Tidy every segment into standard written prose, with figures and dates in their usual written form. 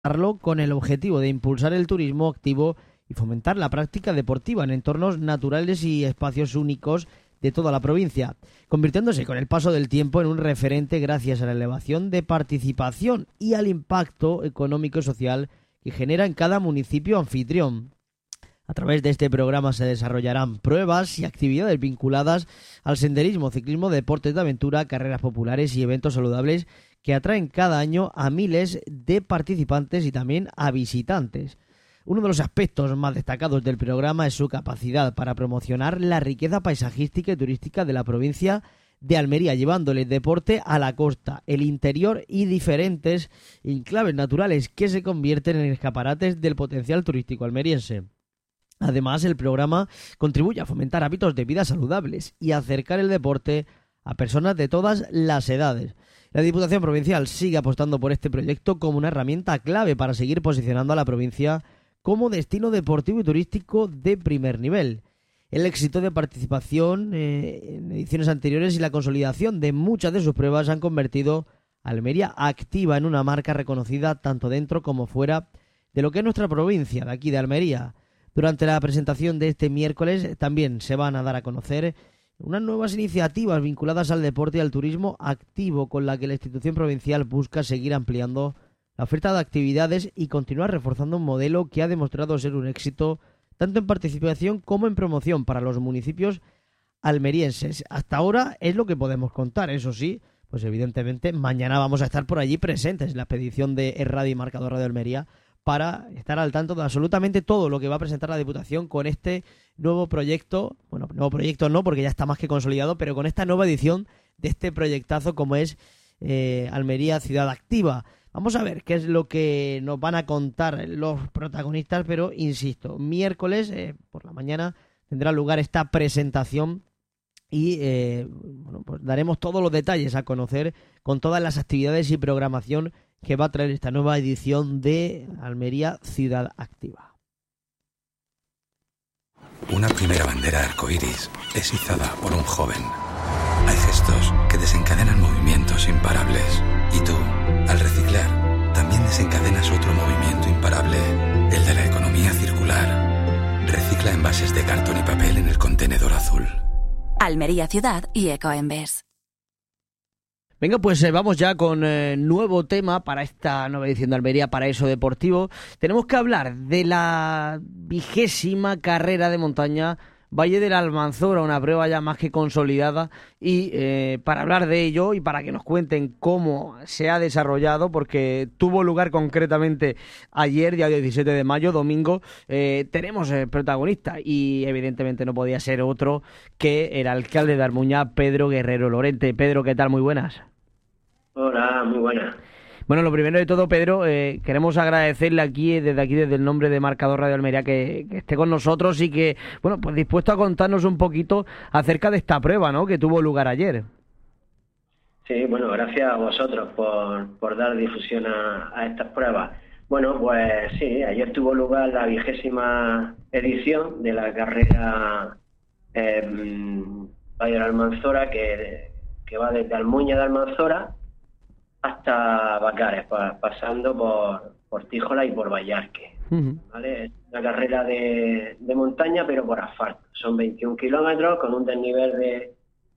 con el objetivo de impulsar el turismo activo y fomentar la práctica deportiva en entornos naturales y espacios únicos de toda la provincia, convirtiéndose con el paso del tiempo en un referente gracias a la elevación de participación y al impacto económico y social que genera en cada municipio anfitrión. A través de este programa se desarrollarán pruebas y actividades vinculadas al senderismo, ciclismo, deportes de aventura, carreras populares y eventos saludables que atraen cada año a miles de participantes y también a visitantes. Uno de los aspectos más destacados del programa es su capacidad para promocionar la riqueza paisajística y turística de la provincia de Almería, llevándole el deporte a la costa, el interior y diferentes enclaves naturales que se convierten en escaparates del potencial turístico almeriense. Además, el programa contribuye a fomentar hábitos de vida saludables y a acercar el deporte a personas de todas las edades. La Diputación Provincial sigue apostando por este proyecto como una herramienta clave para seguir posicionando a la provincia como destino deportivo y turístico de primer nivel. El éxito de participación en ediciones anteriores y la consolidación de muchas de sus pruebas han convertido a Almería Activa en una marca reconocida tanto dentro como fuera de lo que es nuestra provincia, de aquí de Almería. Durante la presentación de este miércoles también se van a dar a conocer unas nuevas iniciativas vinculadas al deporte y al turismo activo, con la que la institución provincial busca seguir ampliando la oferta de actividades y continuar reforzando un modelo que ha demostrado ser un éxito tanto en participación como en promoción para los municipios almerienses. Hasta ahora es lo que podemos contar, eso sí, pues evidentemente mañana vamos a estar por allí presentes en la expedición de Radio y Marcador Radio Almería para estar al tanto de absolutamente todo lo que va a presentar la Diputación con este nuevo proyecto. Bueno, nuevo proyecto no, porque ya está más que consolidado, pero con esta nueva edición de este proyectazo como es Almería Ciudad Activa. Vamos a ver qué es lo que nos van a contar los protagonistas, pero insisto, miércoles por la mañana tendrá lugar esta presentación y pues daremos todos los detalles a conocer con todas las actividades y programación que va a traer esta nueva edición de Almería Ciudad Activa. Una primera bandera arcoíris es izada por un joven. Hay gestos que desencadenan movimientos imparables. Y tú, al reciclar, también desencadenas otro movimiento imparable, el de la economía circular. Recicla envases de cartón y papel en el contenedor azul. Almería Ciudad y Ecoembes. Venga, pues vamos ya con nuevo tema para esta nueva edición de Almería Paraíso Deportivo. Tenemos que hablar de la 20ª carrera de montaña Valle de la Almanzora, una prueba ya más que consolidada, y para hablar de ello y para que nos cuenten cómo se ha desarrollado, porque tuvo lugar concretamente ayer, día 17 de mayo, domingo, tenemos protagonista y evidentemente no podía ser otro que el alcalde de Almuña, Pedro Guerrero Lorente. Pedro, ¿qué tal? Muy buenas. Hola, muy buenas. Bueno, lo primero de todo, Pedro, queremos agradecerle desde el nombre de Marcador Radio Almería que esté con nosotros y que, bueno, pues dispuesto a contarnos un poquito acerca de esta prueba, ¿no?, que tuvo lugar ayer. Sí, bueno, gracias a vosotros por dar difusión a estas pruebas. Bueno, pues sí, ayer tuvo lugar la 20ª edición de la carrera Valle de la Almanzora, que va desde Almuña de Almanzora hasta Bacares, pasando por Tíjola y por Vallarque. ¿Vale? Es una carrera de montaña, pero por asfalto. Son 21 kilómetros con un desnivel de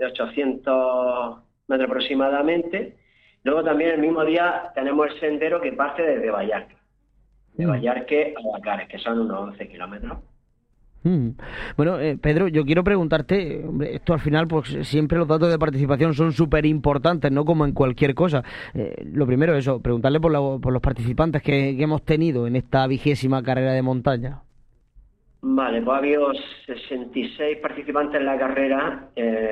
800 metros aproximadamente. Luego también el mismo día tenemos el sendero que parte desde Vallarque. De Vallarque a Bacares, que son unos 11 kilómetros. Bueno, Pedro, yo quiero preguntarte, esto al final, pues siempre los datos de participación son súper importantes, ¿no?, como en cualquier cosa. Lo primero, eso, preguntarle por los participantes que hemos tenido en esta 20ª carrera de montaña. Vale, pues ha habido 66 participantes en la carrera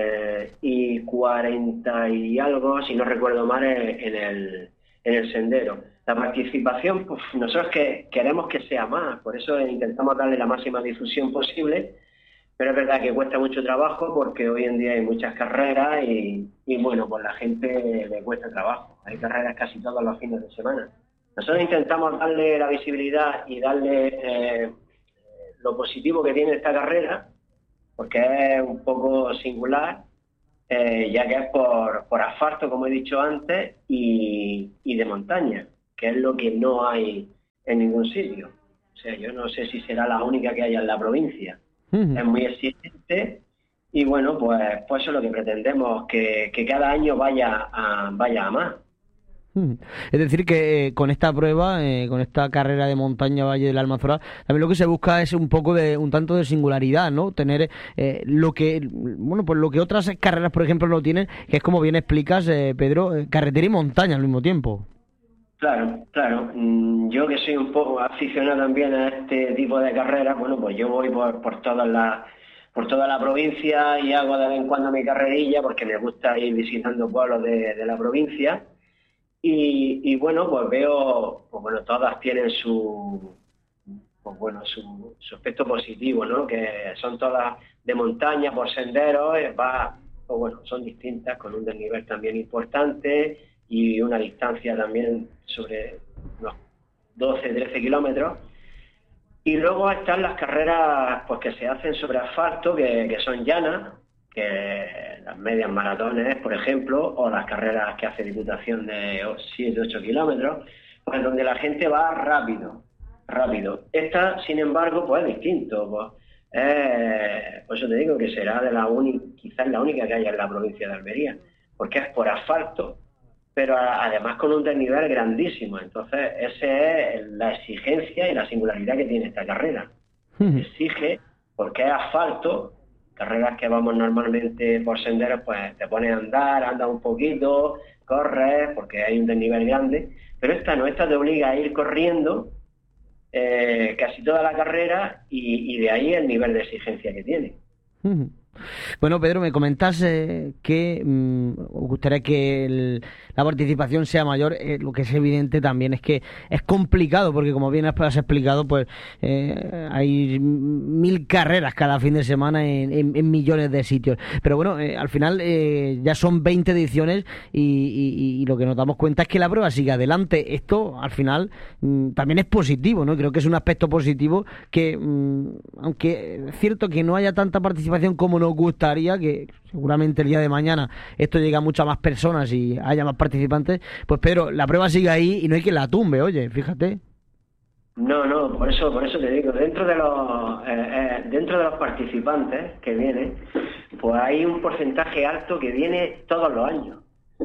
y 40 y algo, si no recuerdo mal, en el sendero. La participación, pues nosotros queremos que sea más, por eso intentamos darle la máxima difusión posible, pero es verdad que cuesta mucho trabajo porque hoy en día hay muchas carreras y bueno, pues la gente le cuesta trabajo. Hay carreras casi todos los fines de semana. Nosotros intentamos darle la visibilidad y darle lo positivo que tiene esta carrera, porque es un poco singular, ya que es por asfalto, como he dicho antes, y de montaña, que es lo que no hay en ningún sitio. O sea, yo no sé si será la única que haya en la provincia. Es muy exigente y bueno, pues eso es lo que pretendemos, que cada año vaya a más. Es decir, que con esta prueba, con esta carrera de montaña Valle del Almanzora, también lo que se busca es un tanto de singularidad, ¿no? Tener lo que otras carreras, por ejemplo, no tienen, que es como bien explicas, Pedro, carretera y montaña al mismo tiempo. Claro. Yo que soy un poco aficionado también a este tipo de carreras, bueno, pues yo voy por toda la provincia y hago de vez en cuando mi carrerilla porque me gusta ir visitando pueblos de la provincia. Y bueno, pues veo, pues bueno, todas tienen su aspecto positivo, ¿no? Que son todas de montaña, por senderos, pues bueno, son distintas, con un desnivel también importante y una distancia también sobre unos 12-13 kilómetros. Y luego están las carreras pues que se hacen sobre asfalto, que son llanas, que las medias maratones, por ejemplo, o las carreras que hace Diputación de 7-8 kilómetros, pues donde la gente va rápido. Esta, sin embargo, pues es distinto. Por eso te digo que será quizás la única que haya en la provincia de Almería, porque es por asfalto, pero además con un desnivel grandísimo. Entonces, esa es la exigencia y la singularidad que tiene esta carrera. Exige, porque es asfalto. Carreras que vamos normalmente por senderos, pues te pones a andar, andas un poquito, corres, porque hay un desnivel grande, pero esta te obliga a ir corriendo casi toda la carrera y de ahí el nivel de exigencia que tiene. Bueno, Pedro, me comentas que os gustaría que la participación sea mayor. Lo que es evidente también es que es complicado, porque como bien has explicado, pues hay 1000 carreras cada fin de semana en millones de sitios. Pero bueno, al final ya son 20 ediciones y lo que nos damos cuenta es que la prueba sigue adelante. Esto, al final, también es positivo, ¿no? Creo que es un aspecto positivo que, aunque es cierto que no haya tanta participación como nos gustaría, que seguramente el día de mañana esto llegue a muchas más personas y haya más participantes, pues Pedro, la prueba sigue ahí y no hay quien la tumbe, oye, fíjate. No, por eso te digo, dentro de los participantes que vienen, pues hay un porcentaje alto que viene todos los años,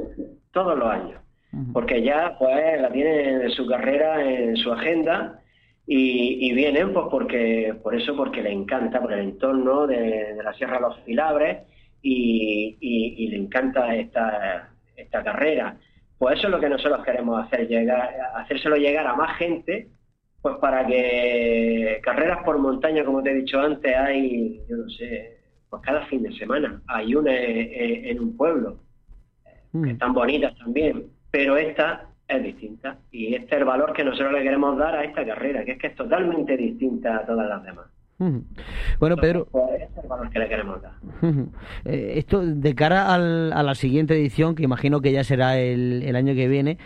porque ya pues la tienen en su carrera, en su agenda. Y vienen pues porque les encanta, por el entorno de la Sierra de los Filabres y le encanta esta carrera. Pues eso es lo que nosotros queremos hacérselo llegar a más gente, pues para que carreras por montaña, como te he dicho antes, hay, yo no sé, pues cada fin de semana hay una en un pueblo, que están bonitas también, pero esta es distinta, y este es el valor que nosotros le queremos dar a esta carrera, que es totalmente distinta a todas las demás. Bueno, Pedro, pues ese es el valor que le queremos dar. Esto de cara a la siguiente edición, que imagino que ya será el año que viene,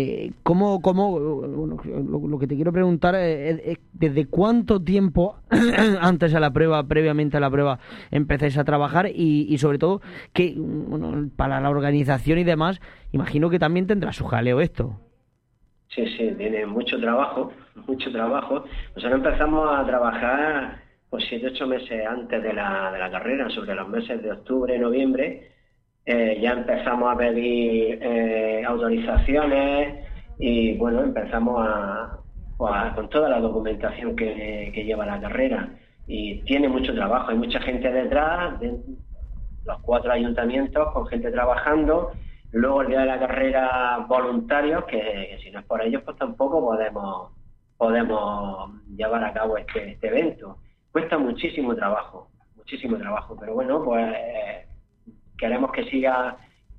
lo que te quiero preguntar es ¿desde cuánto tiempo antes a la prueba, previamente a la prueba, empezáis a trabajar? Y sobre todo, que para la organización y demás, imagino que también tendrá su jaleo esto. Sí, tiene mucho trabajo. Nosotros empezamos a trabajar pues 7-8 meses antes de la carrera, sobre los meses de octubre, noviembre. Ya empezamos a pedir autorizaciones y bueno, empezamos con toda la documentación que lleva la carrera. Y tiene mucho trabajo, hay mucha gente detrás, los 4 ayuntamientos con gente trabajando. Luego el día de la carrera voluntarios, que si no es por ellos pues tampoco podemos llevar a cabo este evento. Cuesta muchísimo trabajo, pero bueno, pues queremos que siga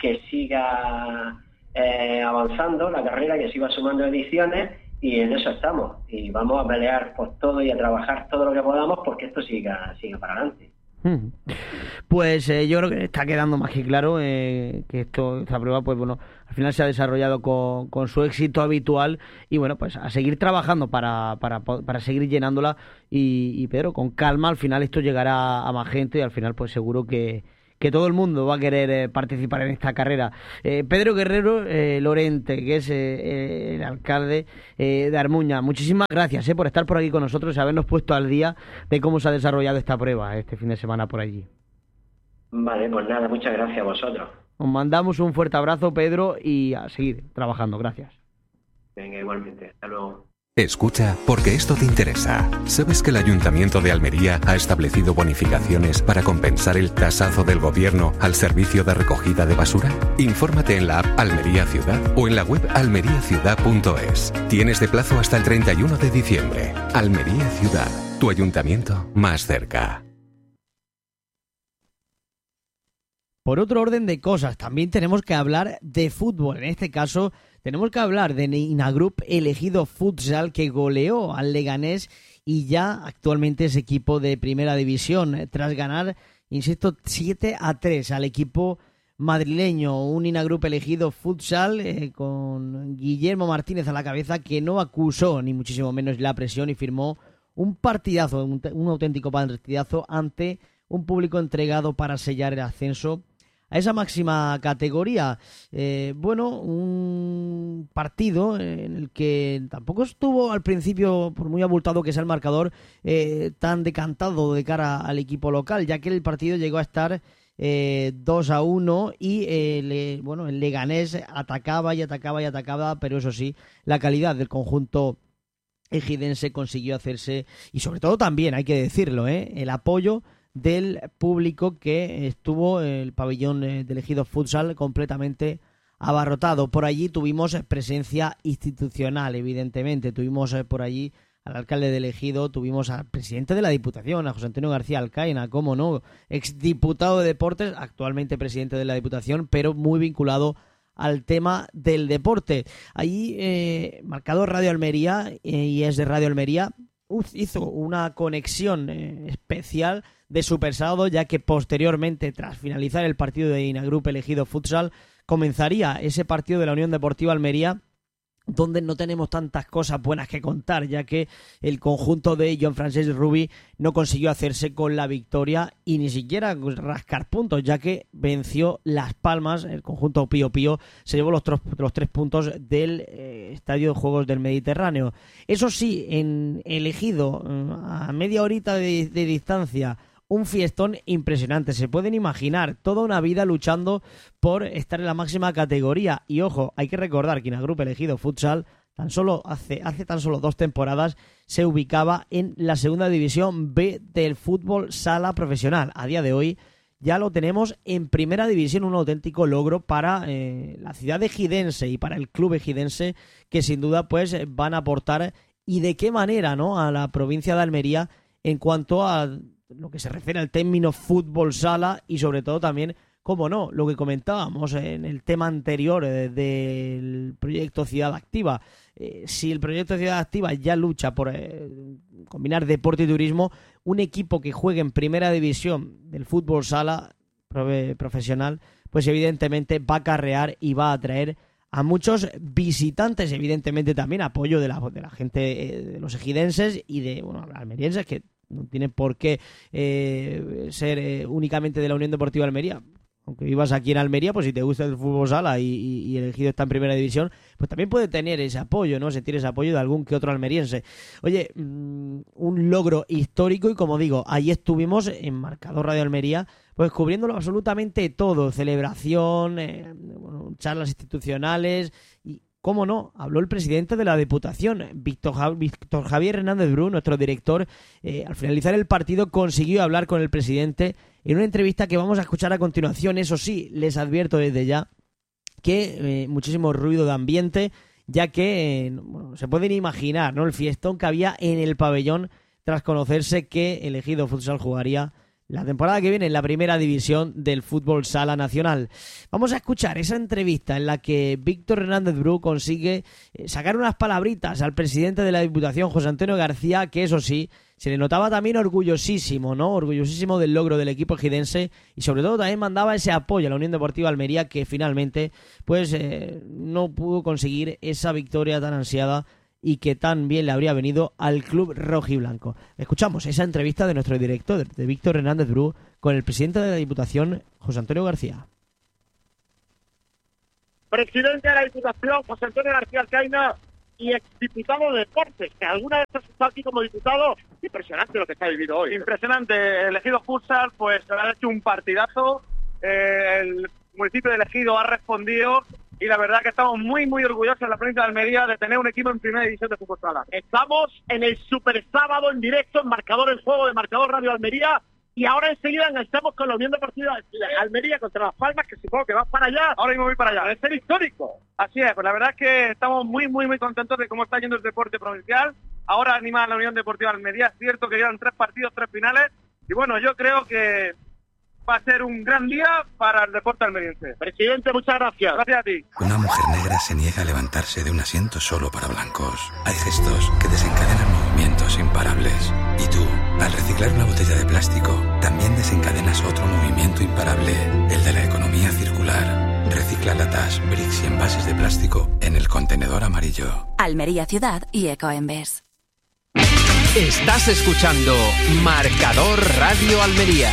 avanzando la carrera, que siga sumando ediciones, y en eso estamos. Y vamos a pelear por todo y a trabajar todo lo que podamos porque esto siga para adelante. Pues yo creo que está quedando más que claro que esta prueba, pues bueno, al final se ha desarrollado con su éxito habitual y bueno, pues a seguir trabajando para seguir llenándola y Pedro, con calma, al final esto llegará a más gente y al final pues seguro que que todo el mundo va a querer participar en esta carrera. Pedro Guerrero Lorente, que es el alcalde de Armuña, muchísimas gracias por estar por aquí con nosotros y habernos puesto al día de cómo se ha desarrollado esta prueba este fin de semana por allí. Vale, pues nada, muchas gracias a vosotros. Os mandamos un fuerte abrazo, Pedro, y a seguir trabajando. Gracias. Venga, igualmente. Hasta luego. Escucha, porque esto te interesa. ¿Sabes que el Ayuntamiento de Almería ha establecido bonificaciones para compensar el tasazo del gobierno al servicio de recogida de basura? Infórmate en la app Almería Ciudad o en la web almeriaciudad.es. Tienes de plazo hasta el 31 de diciembre. Almería Ciudad, tu ayuntamiento más cerca. Por otro orden de cosas, también tenemos que hablar de fútbol. En este caso, tenemos que hablar de Inagroup Elegido Futsal, que goleó al Leganés y ya actualmente es equipo de primera división, tras ganar, insisto, 7-3 al equipo madrileño. Un Inagroup Elegido Futsal con Guillermo Martínez a la cabeza, que no acusó ni muchísimo menos la presión y firmó un partidazo, un auténtico partidazo ante un público entregado para sellar el ascenso a esa máxima categoría. Un partido en el que tampoco estuvo al principio, por muy abultado que sea el marcador, tan decantado de cara al equipo local, ya que el partido llegó a estar 2-1 y el Leganés atacaba, pero eso sí, la calidad del conjunto ejidense consiguió hacerse, y sobre todo también, hay que decirlo, el apoyo del público, que estuvo el pabellón de Elegido Futsal completamente abarrotado. Por allí tuvimos presencia institucional, evidentemente. Tuvimos por allí al alcalde de Elegido, tuvimos al presidente de la Diputación, a José Antonio García Alcaina, cómo no, exdiputado de Deportes, actualmente presidente de la Diputación, pero muy vinculado al tema del deporte. Allí, Marcador Radio Almería, y es de Radio Almería, hizo una conexión especial de Super Sábado, ya que posteriormente, tras finalizar el partido de Inagroup Elegido Futsal, comenzaría ese partido de la Unión Deportiva Almería, donde no tenemos tantas cosas buenas que contar, ya que el conjunto de Jean-Francesc Rubí no consiguió hacerse con la victoria y ni siquiera rascar puntos, ya que venció Las Palmas. El conjunto Pío Pío se llevó los 3 puntos del Estadio de Juegos del Mediterráneo. Eso sí, en Elegido, a media horita de distancia, un fiestón impresionante. Se pueden imaginar toda una vida luchando por estar en la máxima categoría. Y ojo, hay que recordar que Inagroup Elegido Futsal hace tan solo 2 temporadas se ubicaba en la segunda división B del fútbol sala profesional. A día de hoy ya lo tenemos en primera división, un auténtico logro para la ciudad ejidense y para el club ejidense, que sin duda pues van a aportar, y de qué manera, ¿no?, a la provincia de Almería en cuanto a lo que se refiere al término fútbol sala, y sobre todo también, cómo no, lo que comentábamos en el tema anterior del proyecto Ciudad Activa. Si el proyecto Ciudad Activa ya lucha por combinar deporte y turismo, un equipo que juegue en primera división del fútbol sala profesional, pues evidentemente va a acarrear y va a atraer a muchos visitantes, evidentemente también apoyo de la gente, de los ejidenses y de almerienses, que no tiene por qué ser únicamente de la Unión Deportiva Almería. Aunque vivas aquí en Almería, pues si te gusta el fútbol sala y el Elegido está en primera división, pues también puede tener ese apoyo, ¿no? Sentir ese apoyo de algún que otro almeriense. Oye, un logro histórico, y como digo, ahí estuvimos en Marcador Radio Almería, pues cubriéndolo absolutamente todo, celebración, charlas institucionales y, cómo no, habló el presidente de la Diputación, Víctor Javier Hernández Bru, nuestro director. Al finalizar el partido consiguió hablar con el presidente en una entrevista que vamos a escuchar a continuación. Eso sí, les advierto desde ya que muchísimo ruido de ambiente, ya que se pueden imaginar, ¿no?, el fiestón que había en el pabellón tras conocerse que Elegido Futsal jugaría la temporada que viene en la primera división del fútbol sala nacional. Vamos a escuchar esa entrevista en la que Víctor Hernández Bru consigue sacar unas palabritas al presidente de la Diputación, José Antonio García, que eso sí, se le notaba también orgullosísimo, ¿no? Orgullosísimo del logro del equipo ejidense, y sobre todo también mandaba ese apoyo a la Unión Deportiva Almería, que finalmente pues no pudo conseguir esa victoria tan ansiada y que tan bien le habría venido al club rojiblanco. Escuchamos esa entrevista de nuestro director, de Víctor Hernández Bru, con el presidente de la Diputación, José Antonio García. Presidente de la Diputación, José Antonio García Alcaina, y exdiputado de Deportes, que alguna vez está aquí como diputado. Impresionante lo que se ha vivido hoy. Impresionante. El Ejido Futsal, pues ha hecho un partidazo. El municipio de Ejido ha respondido y la verdad que estamos muy, muy orgullosos en la provincia de Almería de tener un equipo en primera división de fútbol sala. Estamos en el Super Sábado en directo en Marcador El Juego de Marcador Radio Almería. Y ahora enseguida enganchamos con la Unión Deportiva Almería contra Las Palmas, que supongo que vas para allá. Ahora mismo voy para allá. Debe ser histórico. Así es, pues la verdad es que estamos muy, muy, muy contentos de cómo está yendo el deporte provincial. Ahora anima a la Unión Deportiva Almería. Es cierto que quedan 3 partidos, 3 finales. Y bueno, yo creo que va a ser un gran día para el deporte almeriense. Presidente, muchas gracias. Gracias a ti. Una mujer negra se niega a levantarse de un asiento solo para blancos. Hay gestos que desencadenan movimientos imparables. Y tú, al reciclar una botella de plástico, también desencadenas otro movimiento imparable, el de la economía circular. Recicla latas, bricks y envases de plástico en el contenedor amarillo. Almería Ciudad y Ecoembes. Estás escuchando Marcador Radio Almería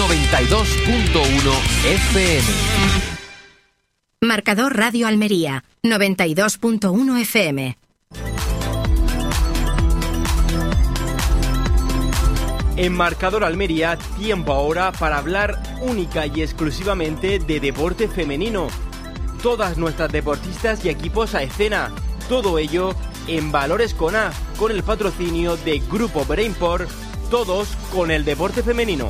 92.1 FM. Marcador Radio Almería 92.1 FM. En Marcador Almería, tiempo ahora para hablar única y exclusivamente de deporte femenino. Todas nuestras deportistas y equipos a escena. Todo ello en Valores con A, con el patrocinio de Grupo Brainport, todos con el deporte femenino.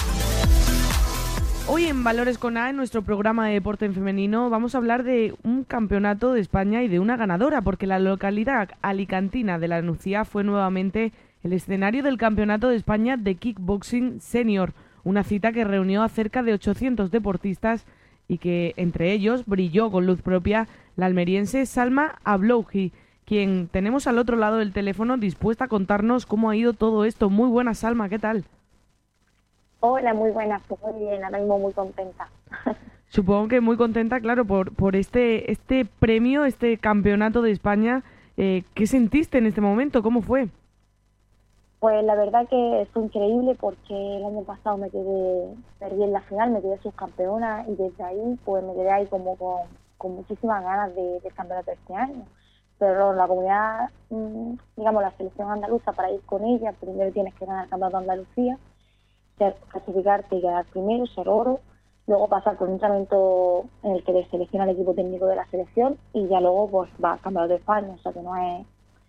Hoy en Valores con A, en nuestro programa de deporte en femenino, vamos a hablar de un campeonato de España y de una ganadora, porque la localidad alicantina de La Nucía fue nuevamente el escenario del Campeonato de España de Kickboxing Senior, una cita que reunió a cerca de 800 deportistas y que entre ellos brilló con luz propia la almeriense Salma Ablouhi, quien tenemos al otro lado del teléfono dispuesta a contarnos cómo ha ido todo esto. Muy buena, Salma, ¿qué tal? Hola, muy buenas, pues muy bien, ahora mismo muy contenta. Supongo que muy contenta, claro, por este premio, este campeonato de España. ¿Qué sentiste en este momento? ¿Cómo fue? Pues la verdad que fue increíble porque el año pasado perdí en la final, me quedé subcampeona y desde ahí pues me quedé ahí como con muchísimas ganas del campeonato de este año. Pero la comunidad, digamos la selección andaluza, para ir con ella, primero tienes que ganar el campeonato de Andalucía, clasificarte y quedar primero, ser oro, luego pasar por un entrenamiento en el que te selecciona el equipo técnico de la selección y ya luego pues va al campeonato de España, o sea que no es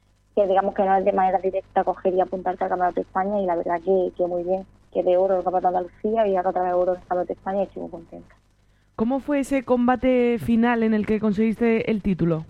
de manera directa coger y apuntarte al campeonato de España, y la verdad que muy bien, que de oro el campeonato de Andalucía y ahora otra vez oro en el campeonato de España y estoy muy contenta. ¿Cómo fue ese combate final en el que conseguiste el título?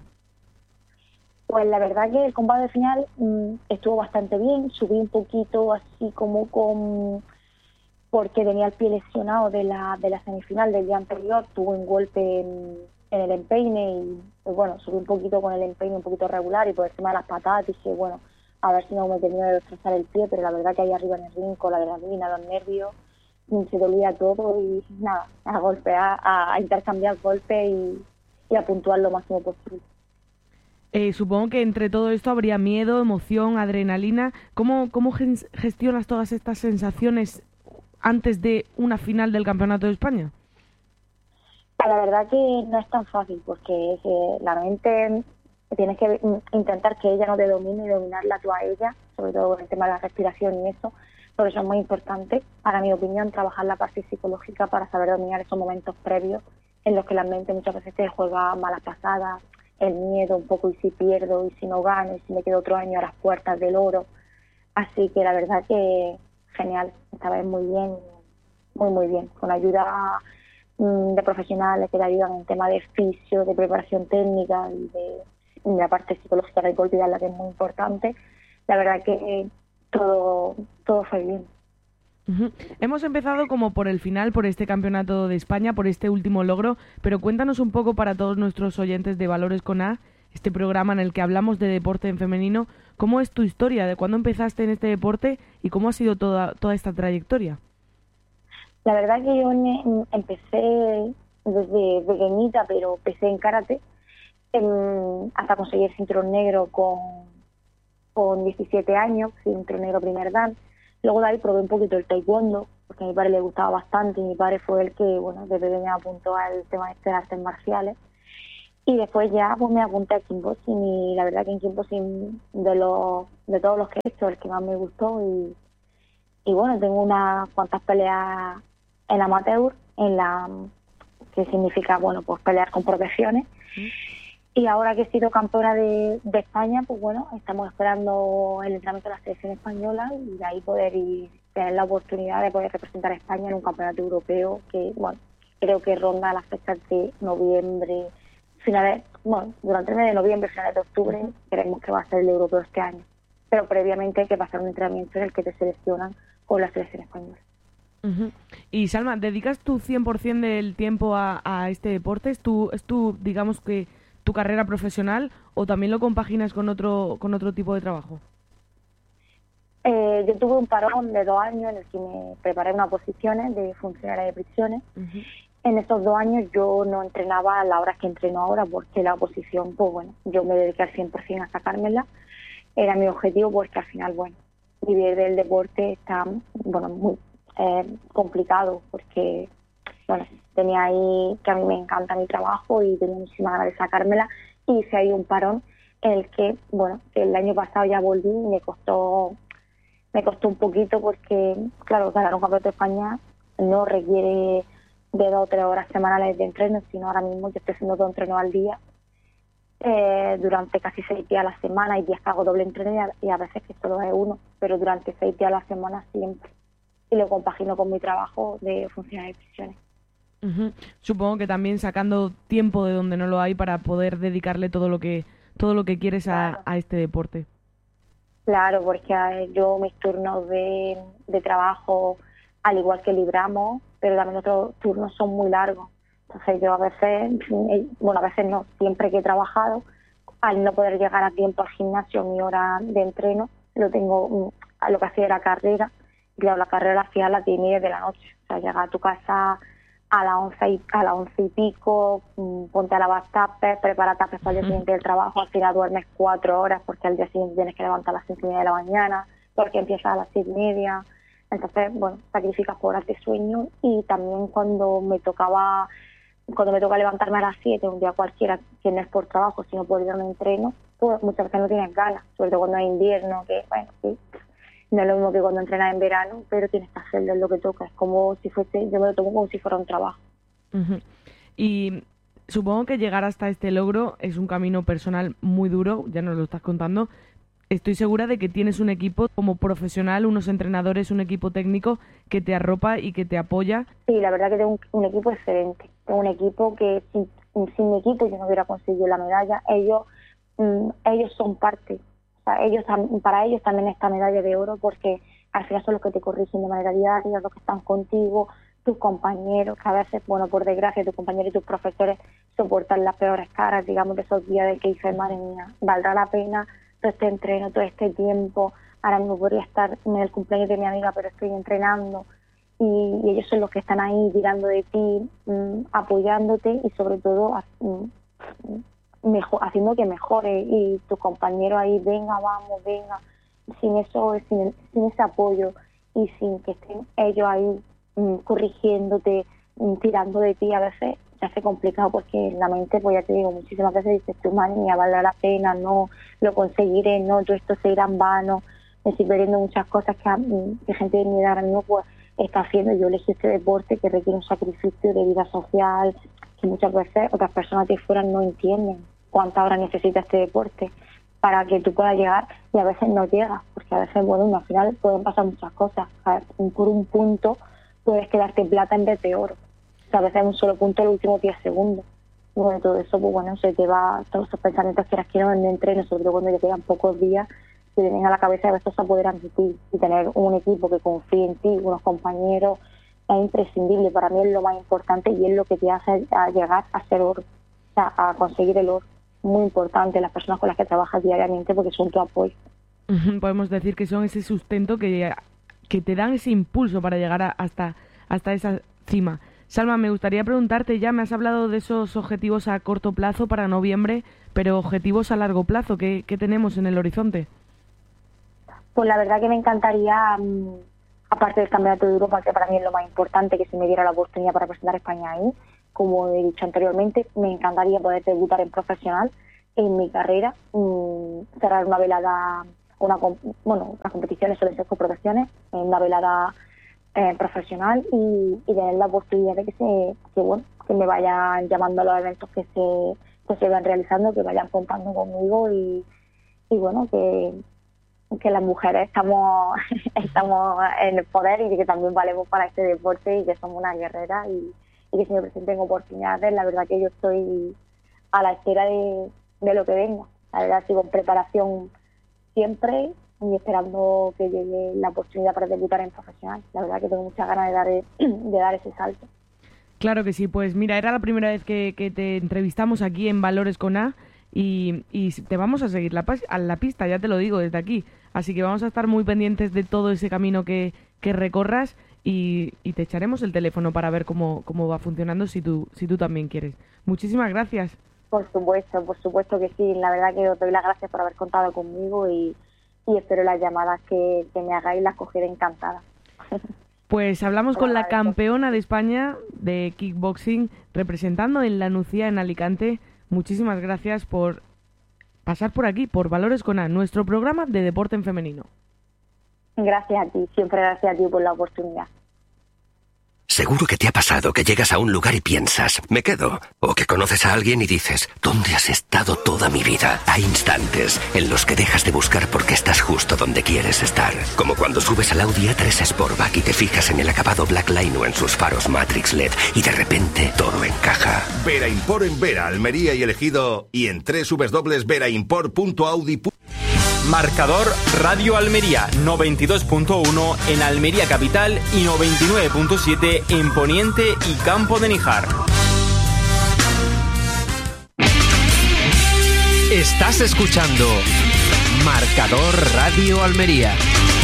Pues la verdad que el combate final estuvo bastante bien, subí un poquito así como porque tenía el pie lesionado de la semifinal del día anterior, tuve un golpe en el empeine y pues bueno, subí un poquito con el empeine un poquito regular y por el tema de las patadas dije, bueno, a ver si no me termino de destrozar el pie, pero la verdad que ahí arriba en el ring con la adrenalina, los nervios, se dolía todo y nada, a golpear, a intercambiar golpes y a puntuar lo máximo posible. Supongo que entre todo esto habría miedo, emoción, adrenalina. ¿Cómo gestionas todas estas sensaciones antes de una final del Campeonato de España? La verdad que no es tan fácil porque la mente tienes que intentar que ella no te domine y dominarla tú a ella, sobre todo con el tema de la respiración y eso. Por eso es muy importante, para mi opinión, trabajar la parte psicológica para saber dominar esos momentos previos en los que la mente muchas veces te juega malas pasadas, el miedo un poco, y si pierdo, y si no gano, y si me quedo otro año a las puertas del oro. Así que la verdad que genial, esta vez muy bien, muy bien, con ayuda de profesionales que te ayudan en tema de fisio, de preparación técnica y de la parte psicológica, no hay que olvidarla, que es muy importante. La verdad que todo fue bien. Uh-huh. Hemos empezado como por el final, por este campeonato de España, por este último logro, pero cuéntanos un poco para todos nuestros oyentes de Valores con A, este programa en el que hablamos de deporte en femenino, ¿cómo es tu historia? ¿De cuándo empezaste en este deporte y cómo ha sido toda esta trayectoria? La verdad que yo empecé desde pequeñita, pero empecé en karate hasta conseguir cinturón negro con con 17 años, fui un tronero primer dan. Luego de ahí probé un poquito el taekwondo, porque a mi padre le gustaba bastante y mi padre fue el que, bueno, desde pequeña apuntó al tema de artes marciales. Y después ya pues me apunté a kickboxing y la verdad que en kickboxing de todos los que he hecho, el que más me gustó y bueno, tengo unas cuantas peleas en amateur, que significa, bueno, pues pelear con profesiones. Y ahora que he sido campeona de España, pues bueno, estamos esperando el entrenamiento de la selección española y de ahí poder tener la oportunidad de poder representar a España en un campeonato europeo que, bueno, creo que ronda las fechas de noviembre, durante el mes de noviembre, finales de octubre, creemos que va a ser el europeo este año. Pero previamente hay que pasar un entrenamiento en el que te seleccionan con la selección española. Y Salma, ¿dedicas tu 100% del tiempo a este deporte? ¿Es tu, digamos que, tu carrera profesional o también lo compaginas con otro tipo de trabajo? Yo tuve un parón de 2 años en el que me preparé unas posiciones de funcionaria de prisiones. En esos 2 años yo no entrenaba a las horas que entreno ahora porque la oposición, pues bueno, yo me dediqué al 100% a sacármela. Era mi objetivo porque al final, bueno, vivir del deporte está, bueno, muy complicado porque, bueno, tenía ahí que a mí me encanta mi trabajo y tenía muchísimas ganas de sacármela y hice ahí un parón en el que, bueno, el año pasado ya volví y me costó un poquito porque, claro, ganar un campeonato de España no requiere de 2 o 3 horas semanales de entreno, sino ahora mismo yo estoy haciendo 2 entrenos al día durante casi 6 días a la semana. Hay días que hago doble entreno y a veces que solo es uno, pero durante 6 días a la semana siempre. Y lo compagino con mi trabajo de funcionaria de prisiones. Supongo que también sacando tiempo de donde no lo hay para poder dedicarle todo lo que quieres a este deporte. Claro, porque yo mis turnos de trabajo, al igual que libramos, pero también otros turnos son muy largos. Entonces yo a veces no, siempre que he trabajado, al no poder llegar a tiempo al gimnasio, mi hora de entreno, lo tengo a lo que hacía era carrera. Y claro, la carrera la hacía a las 10:30 de la noche. O sea, llegar a tu casa a las 11 y pico, ponte a lavar tapes, prepara tapes para el día siguiente del trabajo, al final duermes 4 horas porque al día siguiente tienes que levantar a las 5:30 de la mañana, porque empiezas a las 6:30. Entonces, bueno, sacrificas por horas de sueño y también cuando me toca levantarme a las 7, un día cualquiera, que no es por trabajo, sino por ir a un entreno, pues muchas veces no tienes ganas, sobre todo cuando hay invierno, que bueno, sí, no es lo mismo que cuando entrenas en verano, pero tienes que hacerlo, es lo que toca, es como si fuese, yo me lo tomo como si fuera un trabajo. Y supongo que llegar hasta este logro es un camino personal muy duro, ya nos lo estás contando. Estoy segura de que tienes un equipo como profesional, unos entrenadores, un equipo técnico que te arropa y que te apoya. Sí, la verdad que tengo un equipo excelente. Tengo un equipo que sin mi equipo yo no hubiera conseguido la medalla. Ellos son parte. O sea, para ellos también esta medalla de oro porque al final son los que te corrigen de manera diaria, los que están contigo, tus compañeros, que a veces, bueno, por desgracia, tus compañeros y tus profesores soportan las peores caras, digamos, de esos días de que dices, madre mía, valdrá la pena todo este entreno, todo este tiempo, ahora mismo podría estar en el cumpleaños de mi amiga, pero estoy entrenando, y ellos son los que están ahí tirando de ti, apoyándote y sobre todo haciendo que mejore, y tu compañero ahí, venga, vamos, venga, sin ese apoyo y sin que estén ellos ahí corrigiéndote, tirando de ti, a veces se hace complicado porque en la mente, pues ya te digo, muchísimas veces dices, tú, madre mía, valdrá la pena, no, lo conseguiré, no, todo esto se irá en vano, me estoy perdiendo muchas cosas que gente de mi edad ahora mismo pues está haciendo. Yo elegí este deporte que requiere un sacrificio de vida social que muchas veces otras personas de fuera no entienden cuántas horas necesita este deporte para que tú puedas llegar, y a veces no llegas, porque a veces, bueno, al final pueden pasar muchas cosas. Por un punto puedes quedarte en plata en vez de oro. O sea, a veces en un solo punto los últimos 10 segundos. Y bueno, todo eso, pues bueno, se te va, todos esos pensamientos que no en el entreno, sobre todo cuando ya quedan pocos días, te vienen a la cabeza y a veces se apoderan de ti. Y tener un equipo que confíe en ti, unos compañeros, es imprescindible. Para mí es lo más importante y es lo que te hace a llegar a ser oro, o sea, a conseguir el oro. Muy importante las personas con las que trabajas diariamente porque son tu apoyo. Podemos decir que son ese sustento que te dan ese impulso para llegar hasta esa cima. Salma, me gustaría preguntarte, ya me has hablado de esos objetivos a corto plazo para noviembre, pero objetivos a largo plazo, ¿qué tenemos en el horizonte? Pues la verdad que me encantaría, aparte del Campeonato de Europa, que para mí es lo más importante, que se me diera la oportunidad para representar a España ahí. Como he dicho anteriormente, me encantaría poder debutar en profesional en mi carrera, cerrar una velada, las competiciones suelen ser coproducciones, una velada profesional y tener la oportunidad de que me vayan llamando a los eventos que se van realizando, que vayan contando conmigo y bueno, que las mujeres estamos en el poder y que también valemos para este deporte y que somos una guerrera y que se me presenten oportunidades. La verdad que yo estoy a la espera de lo que venga. La verdad, sigo en preparación siempre y esperando que llegue la oportunidad para debutar en profesional. La verdad que tengo muchas ganas de dar ese salto. Claro que sí, pues mira, era la primera vez que te entrevistamos aquí en Valores con A y te vamos a seguir a la pista, ya te lo digo desde aquí. Así que vamos a estar muy pendientes de todo ese camino que recorras y te echaremos el teléfono para ver cómo va funcionando si tú también quieres. Muchísimas gracias. Por supuesto que sí. La verdad que os doy las gracias por haber contado conmigo y espero las llamadas que me hagáis, las cogeré encantada. Pues hablamos con la campeona de España de kickboxing representando en la Nucía en Alicante. Muchísimas gracias por pasar por aquí, por Valores con A, nuestro programa de deporte en femenino. Gracias a ti, siempre gracias a ti por la oportunidad. Seguro que te ha pasado que llegas a un lugar y piensas, me quedo. O que conoces a alguien y dices, ¿dónde has estado toda mi vida? Hay instantes en los que dejas de buscar porque estás justo donde quieres estar. Como cuando subes al Audi A3 Sportback y te fijas en el acabado Blackline o en sus faros Matrix LED y de repente todo encaja. Vera Import en Vera, Almería y El Ejido y en www.veraimport.audi. Marcador Radio Almería 92.1 en Almería Capital y 99.7 en Poniente y Campo de Níjar. Estás escuchando Marcador Radio Almería.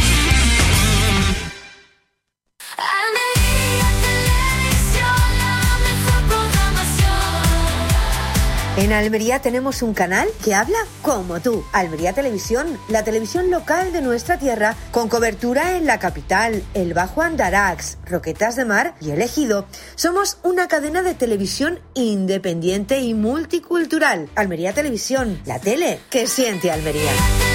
En Almería tenemos un canal que habla como tú. Almería Televisión, la televisión local de nuestra tierra, con cobertura en la capital, el Bajo Andarax, Roquetas de Mar y El Ejido. Somos una cadena de televisión independiente y multicultural. Almería Televisión, la tele que siente Almería.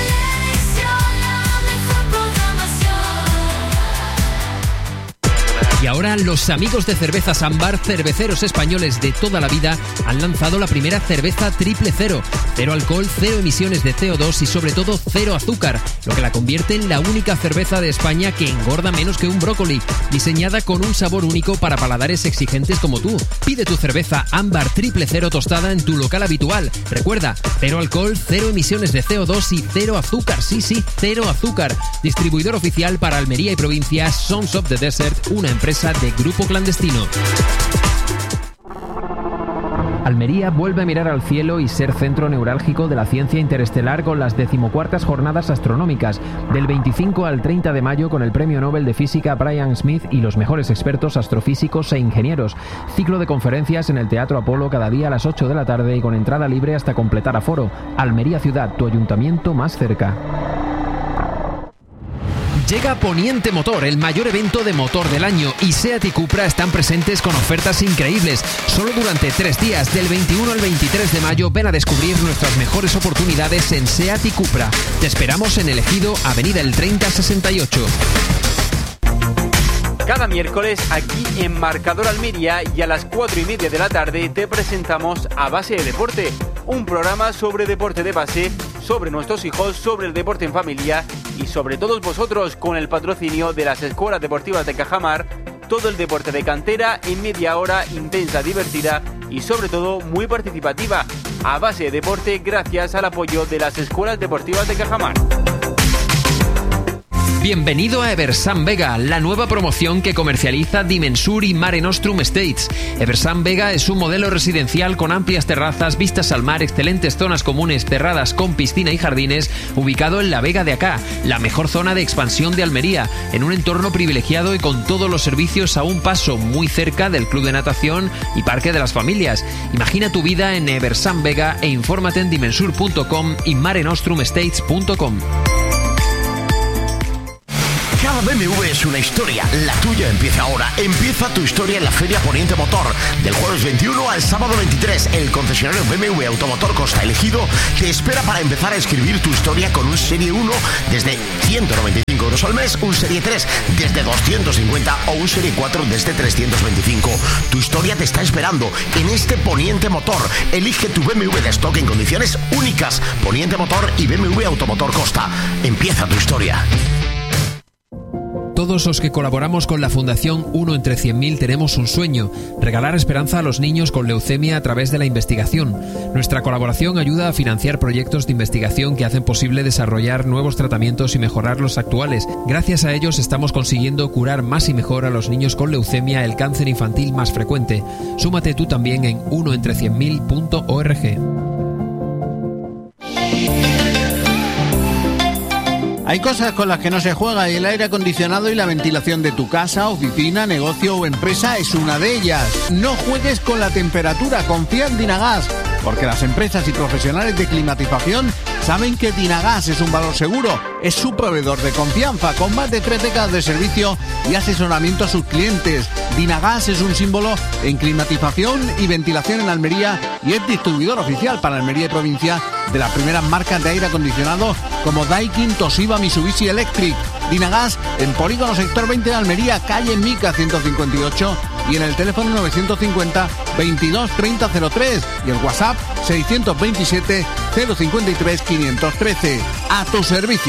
Y ahora los amigos de Cervezas Ámbar, cerveceros españoles de toda la vida, han lanzado la primera cerveza triple cero. Cero alcohol, cero emisiones de CO2 y sobre todo cero azúcar, lo que la convierte en la única cerveza de España que engorda menos que un brócoli, diseñada con un sabor único para paladares exigentes como tú. Pide tu cerveza Ámbar triple cero tostada en tu local habitual. Recuerda, cero alcohol, cero emisiones de CO2 y cero azúcar. Sí, cero azúcar. Distribuidor oficial para Almería y provincia, Sons of the Desert, una empresa de Grupo Clandestino. Almería vuelve a mirar al cielo y ser centro neurálgico de la ciencia interestelar con las 14ª Jornadas Astronómicas, del 25 al 30 de mayo con el Premio Nobel de Física Brian Smith y los mejores expertos astrofísicos e ingenieros. Ciclo de conferencias en el Teatro Apolo cada día a las 8 de la tarde y con entrada libre hasta completar aforo. Almería Ciudad, tu ayuntamiento más cerca. Llega Poniente Motor, el mayor evento de motor del año, y SEAT y Cupra están presentes con ofertas increíbles. Solo durante 3 días, del 21 al 23 de mayo, ven a descubrir nuestras mejores oportunidades en SEAT y Cupra. Te esperamos en El Ejido, Avenida El 3068. Cada miércoles aquí en Marcador Almería y a las 4:30 de la tarde te presentamos A Base de Deporte, un programa sobre deporte de base, sobre nuestros hijos, sobre el deporte en familia y sobre todos vosotros, con el patrocinio de las escuelas deportivas de Cajamar. Todo el deporte de cantera en media hora, intensa, divertida y sobre todo muy participativa. A Base de Deporte gracias al apoyo de las escuelas deportivas de Cajamar. Bienvenido a Eversan Vega, la nueva promoción que comercializa Dimensur y Mare Nostrum Estates. Eversan Vega es un modelo residencial con amplias terrazas, vistas al mar, excelentes zonas comunes cerradas con piscina y jardines, ubicado en la Vega de Acá, la mejor zona de expansión de Almería, en un entorno privilegiado y con todos los servicios a un paso, muy cerca del club de natación y parque de las familias. Imagina tu vida en Eversan Vega e infórmate en dimensur.com y marenostrumestates.com. Cada BMW es una historia. La tuya empieza ahora. Empieza tu historia en la Feria Poniente Motor. Del jueves 21 al sábado 23, el concesionario BMW Automotor Costa Elegido te espera para empezar a escribir tu historia con un Serie 1 desde 195 euros al mes, un Serie 3 desde 250 o un Serie 4 desde 325. Tu historia te está esperando en este Poniente Motor. Elige tu BMW de stock en condiciones únicas. Poniente Motor y BMW Automotor Costa. Empieza tu historia. Todos los que colaboramos con la Fundación 1 entre 100.000 tenemos un sueño: regalar esperanza a los niños con leucemia a través de la investigación. Nuestra colaboración ayuda a financiar proyectos de investigación que hacen posible desarrollar nuevos tratamientos y mejorar los actuales. Gracias a ellos estamos consiguiendo curar más y mejor a los niños con leucemia, el cáncer infantil más frecuente. Súmate tú también en 1entre100.000.org. Hay cosas con las que no se juega y el aire acondicionado y la ventilación de tu casa, oficina, negocio o empresa es una de ellas. No juegues con la temperatura, confía en Dinagas, porque las empresas y profesionales de climatización saben que Dinagas es un valor seguro. Es su proveedor de confianza, con más de 3 décadas de servicio y asesoramiento a sus clientes. Dinagas es un símbolo en climatización y ventilación en Almería y es distribuidor oficial para Almería y provincia de las primeras marcas de aire acondicionado como Daikin, Toshiba, Mitsubishi Electric. Dinagas en Polígono Sector 20 de Almería, calle Mica 158 y en el teléfono 950 22 30 03 y el WhatsApp 627 053 513. A tu servicio.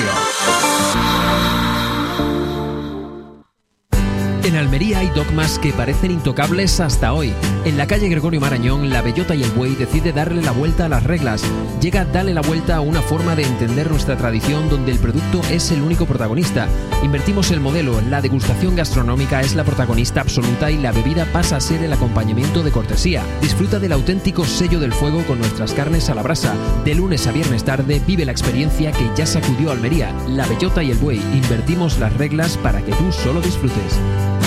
En Almería hay dogmas que parecen intocables hasta hoy. En la calle Gregorio Marañón, La Bellota y el Buey decide darle la vuelta a las reglas. Llega Dale la Vuelta a una forma de entender nuestra tradición donde el producto es el único protagonista. Invertimos el modelo, la degustación gastronómica es la protagonista absoluta y la bebida pasa a ser el acompañamiento de cortesía. Disfruta del auténtico sello del fuego con nuestras carnes a la brasa. De lunes a viernes tarde vive la experiencia que ya sacudió Almería. La Bellota y el Buey, invertimos las reglas para que tú solo disfrutes.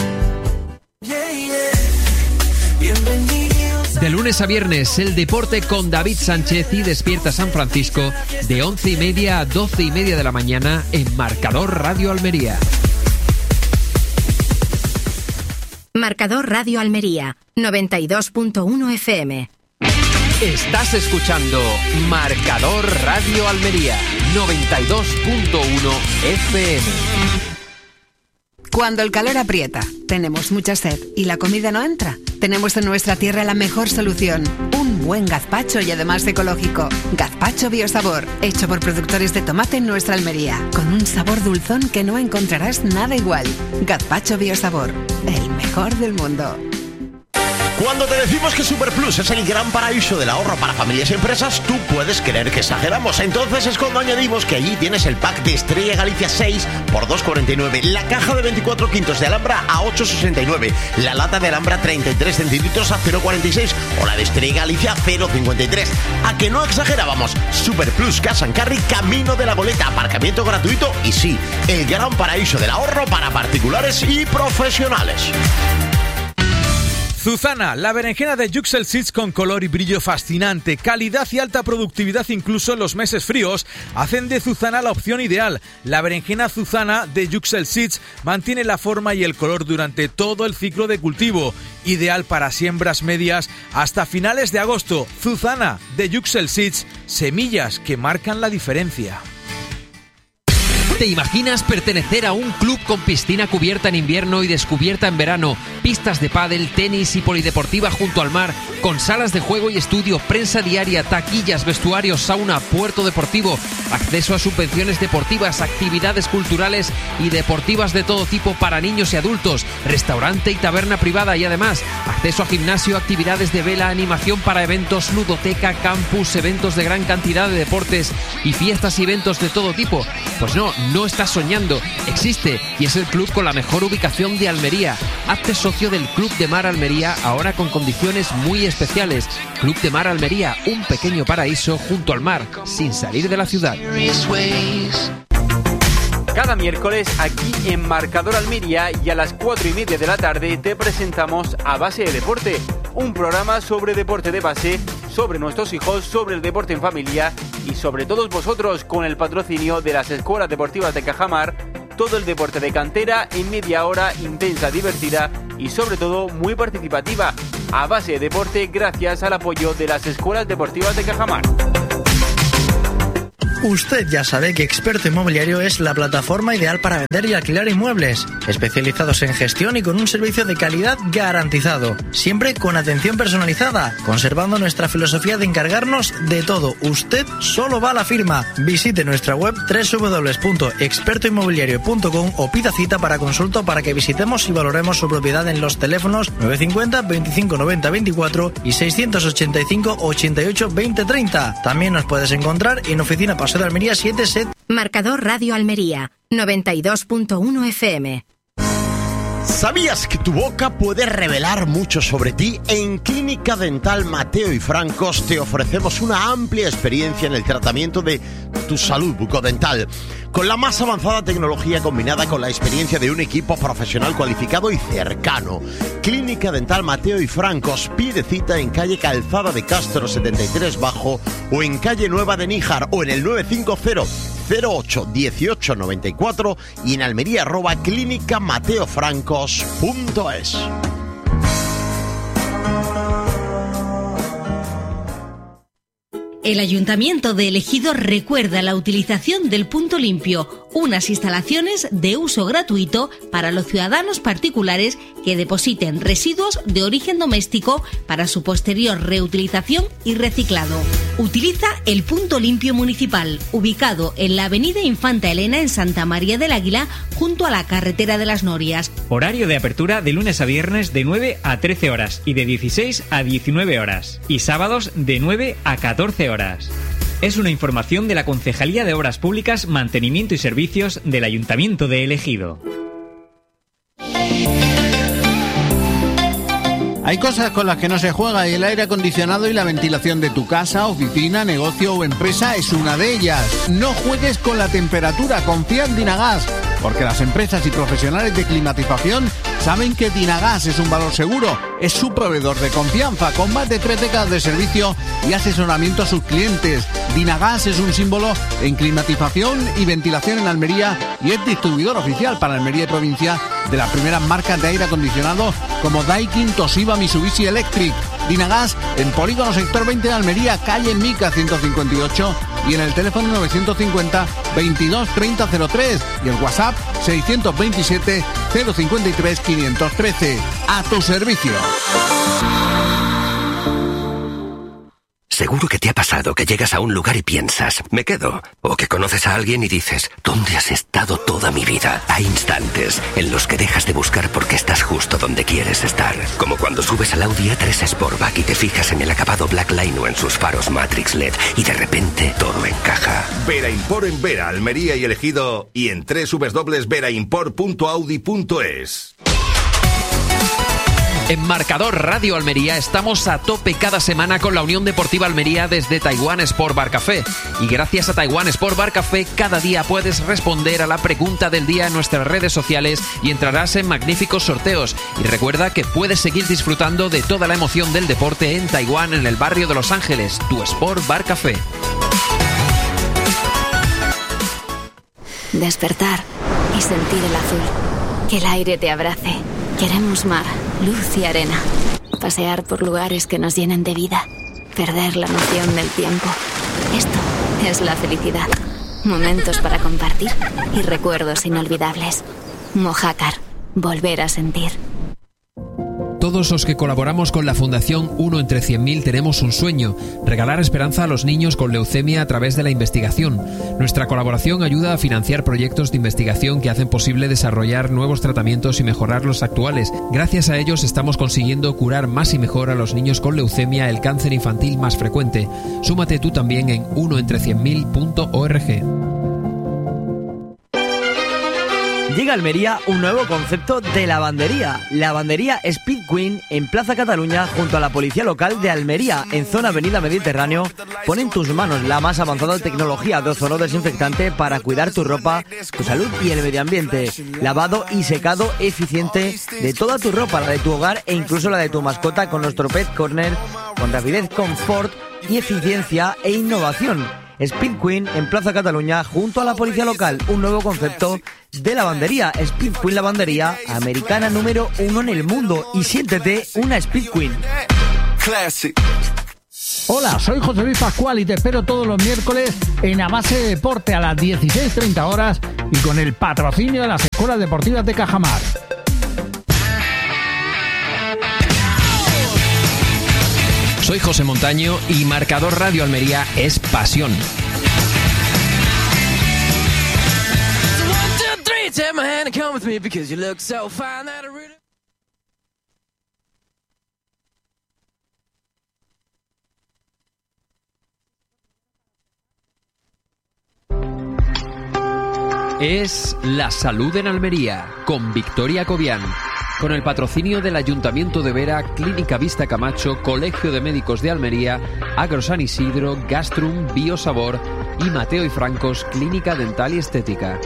De lunes a viernes, el deporte con David Sánchez y Despierta San Francisco, de 11:30 a 12:30 de la mañana en Marcador Radio Almería. Marcador Radio Almería, 92.1 FM. Estás escuchando Marcador Radio Almería, 92.1 FM. Cuando el calor aprieta, tenemos mucha sed y la comida no entra, tenemos en nuestra tierra la mejor solución: un buen gazpacho y además ecológico. Gazpacho Biosabor, hecho por productores de tomate en nuestra Almería, con un sabor dulzón que no encontrarás nada igual. Gazpacho Biosabor, el mejor del mundo. Cuando te decimos que Superplus es el gran paraíso del ahorro para familias y empresas, tú puedes creer que exageramos. Entonces es cuando añadimos que allí tienes el pack de Estrella Galicia 6 por 2,49, la caja de 24 quintos de Alhambra a 8,69, la lata de Alhambra 33 centilitros a 0,46 o la de Estrella Galicia 0,53. ¿A que no exagerábamos? Superplus Cash and Carry, camino de la boleta, aparcamiento gratuito y sí, el gran paraíso del ahorro para particulares y profesionales. Zuzana, la berenjena de Yuxel Seeds con color y brillo fascinante, calidad y alta productividad incluso en los meses fríos, hacen de Zuzana la opción ideal. La berenjena Zuzana de Yuxel Seeds mantiene la forma y el color durante todo el ciclo de cultivo, ideal para siembras medias hasta finales de agosto. Zuzana de Yuxel Seeds, semillas que marcan la diferencia. ¿Te imaginas pertenecer a un club con piscina cubierta en invierno y descubierta en verano, pistas de pádel, tenis y polideportiva junto al mar, con salas de juego y estudio, prensa diaria, taquillas, vestuarios, sauna, puerto deportivo, acceso a subvenciones deportivas, actividades culturales y deportivas de todo tipo para niños y adultos, restaurante y taberna privada y además acceso a gimnasio, actividades de vela, animación para eventos, ludoteca, campus, eventos de gran cantidad de deportes y fiestas y eventos de todo tipo? Pues no estás soñando, existe y es el club con la mejor ubicación de Almería. Hazte socio del Club de Mar Almería, ahora con condiciones muy especiales. Club de Mar Almería, un pequeño paraíso junto al mar, sin salir de la ciudad. Cada miércoles aquí en Marcador Almería y a las 4:30 de la tarde te presentamos A Base de Deporte, un programa sobre deporte de base, sobre nuestros hijos, sobre el deporte en familia y sobre todos vosotros, con el patrocinio de las Escuelas Deportivas de Cajamar, Todo el deporte de cantera en media hora, intensa, divertida y sobre todo muy participativa, a base de deporte gracias al apoyo de las escuelas deportivas de Cajamar. Usted ya sabe que Experto Inmobiliario es la plataforma ideal para vender y alquilar inmuebles, especializados en gestión y con un servicio de calidad garantizado, siempre con atención personalizada, conservando nuestra filosofía de encargarnos de todo. Usted solo va a la firma. Visite nuestra web www.expertoinmobiliario.com o pida cita para consulta para que visitemos y valoremos su propiedad en los teléfonos 950 25 90 24 y 685 88 20 30. También nos puedes encontrar en Oficina Paseo de Almería 77. Marcador Radio Almería 92.1 FM. ¿Sabías que tu boca puede revelar mucho sobre ti? En Clínica Dental Mateo y Francos te ofrecemos una amplia experiencia en el tratamiento de tu salud bucodental, con la más avanzada tecnología combinada con la experiencia de un equipo profesional cualificado y cercano. Clínica Dental Mateo y Francos, pide cita en calle Calzada de Castro 73 Bajo o en calle Nueva de Níjar o en el 950 08 18 94 y en Almería @clínicamateofrancos.es. El Ayuntamiento de El Ejido recuerda la utilización del punto limpio, unas instalaciones de uso gratuito para los ciudadanos particulares que depositen residuos de origen doméstico para su posterior reutilización y reciclado. Utiliza el punto limpio municipal, ubicado en la avenida Infanta Elena en Santa María del Águila, junto a la carretera de las Norias. Horario de apertura de lunes a viernes de 9 a 13 horas y de 16 a 19 horas. Y sábados de 9 a 14 horas. Es una información de la Concejalía de Obras Públicas, Mantenimiento y Servicios del Ayuntamiento de El Ejido. Hay cosas con las que no se juega y el aire acondicionado y la ventilación de tu casa, oficina, negocio o empresa es una de ellas. No juegues con la temperatura, confía en Dinagas, porque las empresas y profesionales de climatización saben que Dinagas es un valor seguro. Es su proveedor de confianza, con más de 3 décadas de servicio y asesoramiento a sus clientes. Dinagas es un símbolo en climatización y ventilación en Almería y es distribuidor oficial para Almería y provincia de las primeras marcas de aire acondicionado como Daikin, Toshiba, Mitsubishi Electric. Dinagas en Polígono Sector 20 de Almería, calle Mica 158 y en el teléfono 950 22 30 03 y el WhatsApp 627 053 513. A tu servicio. Seguro que te ha pasado que llegas a un lugar y piensas, me quedo. O que conoces a alguien y dices, ¿dónde has estado toda mi vida? Hay instantes en los que dejas de buscar porque estás justo donde quieres estar. Como cuando subes al Audi A3 Sportback y te fijas en el acabado Black Line o en sus faros Matrix LED y de repente todo encaja. Vera Import en Vera, Almería y El Ejido y en www.veraimport.audi.es. En Marcador Radio Almería estamos a tope cada semana con la Unión Deportiva Almería desde Taiwan Sport Bar Café. Y gracias a Taiwan Sport Bar Café, cada día puedes responder a la pregunta del día en nuestras redes sociales y entrarás en magníficos sorteos. Y recuerda que puedes seguir disfrutando de toda la emoción del deporte en Taiwán, en el barrio de Los Ángeles, tu Sport Bar Café. Despertar y sentir el azul. Que el aire te abrace. Queremos mar, luz y arena. Pasear por lugares que nos llenen de vida. Perder la noción del tiempo. Esto es la felicidad. Momentos para compartir y recuerdos inolvidables. Mojácar. Volver a sentir. Todos los que colaboramos con la Fundación 1 entre 100.000 tenemos un sueño: regalar esperanza a los niños con leucemia a través de la investigación. Nuestra colaboración ayuda a financiar proyectos de investigación que hacen posible desarrollar nuevos tratamientos y mejorar los actuales. Gracias a ellos estamos consiguiendo curar más y mejor a los niños con leucemia, el cáncer infantil más frecuente. Súmate tú también en 1entre100.000.org. Llega a Almería un nuevo concepto de lavandería. Lavandería Speed Queen en Plaza Cataluña, junto a la Policía Local de Almería, en zona Avenida Mediterráneo. Pone en tus manos la más avanzada tecnología de ozono desinfectante para cuidar tu ropa, tu salud y el medio ambiente. Lavado y secado eficiente de toda tu ropa, la de tu hogar e incluso la de tu mascota, con nuestro Pet Corner, con rapidez, confort y eficiencia e innovación. Speed Queen en Plaza Cataluña junto a la policía local, un nuevo concepto de lavandería. Speed Queen lavandería americana número 1 en el mundo, y siéntete una Speed Queen. Hola, soy José Luis Pascual y te espero todos los miércoles en A Base de Deporte a las 16:30 horas y con el patrocinio de las Escuelas Deportivas de Cajamar. Soy José Montaño y Marcador Radio Almería es pasión. Es La Salud en Almería, con Victoria Cobian. Con el patrocinio del Ayuntamiento de Vera, Clínica Vista Camacho, Colegio de Médicos de Almería, Agro San Isidro, Gastrum, Biosabor y Mateo y Francos, Clínica Dental y Estética.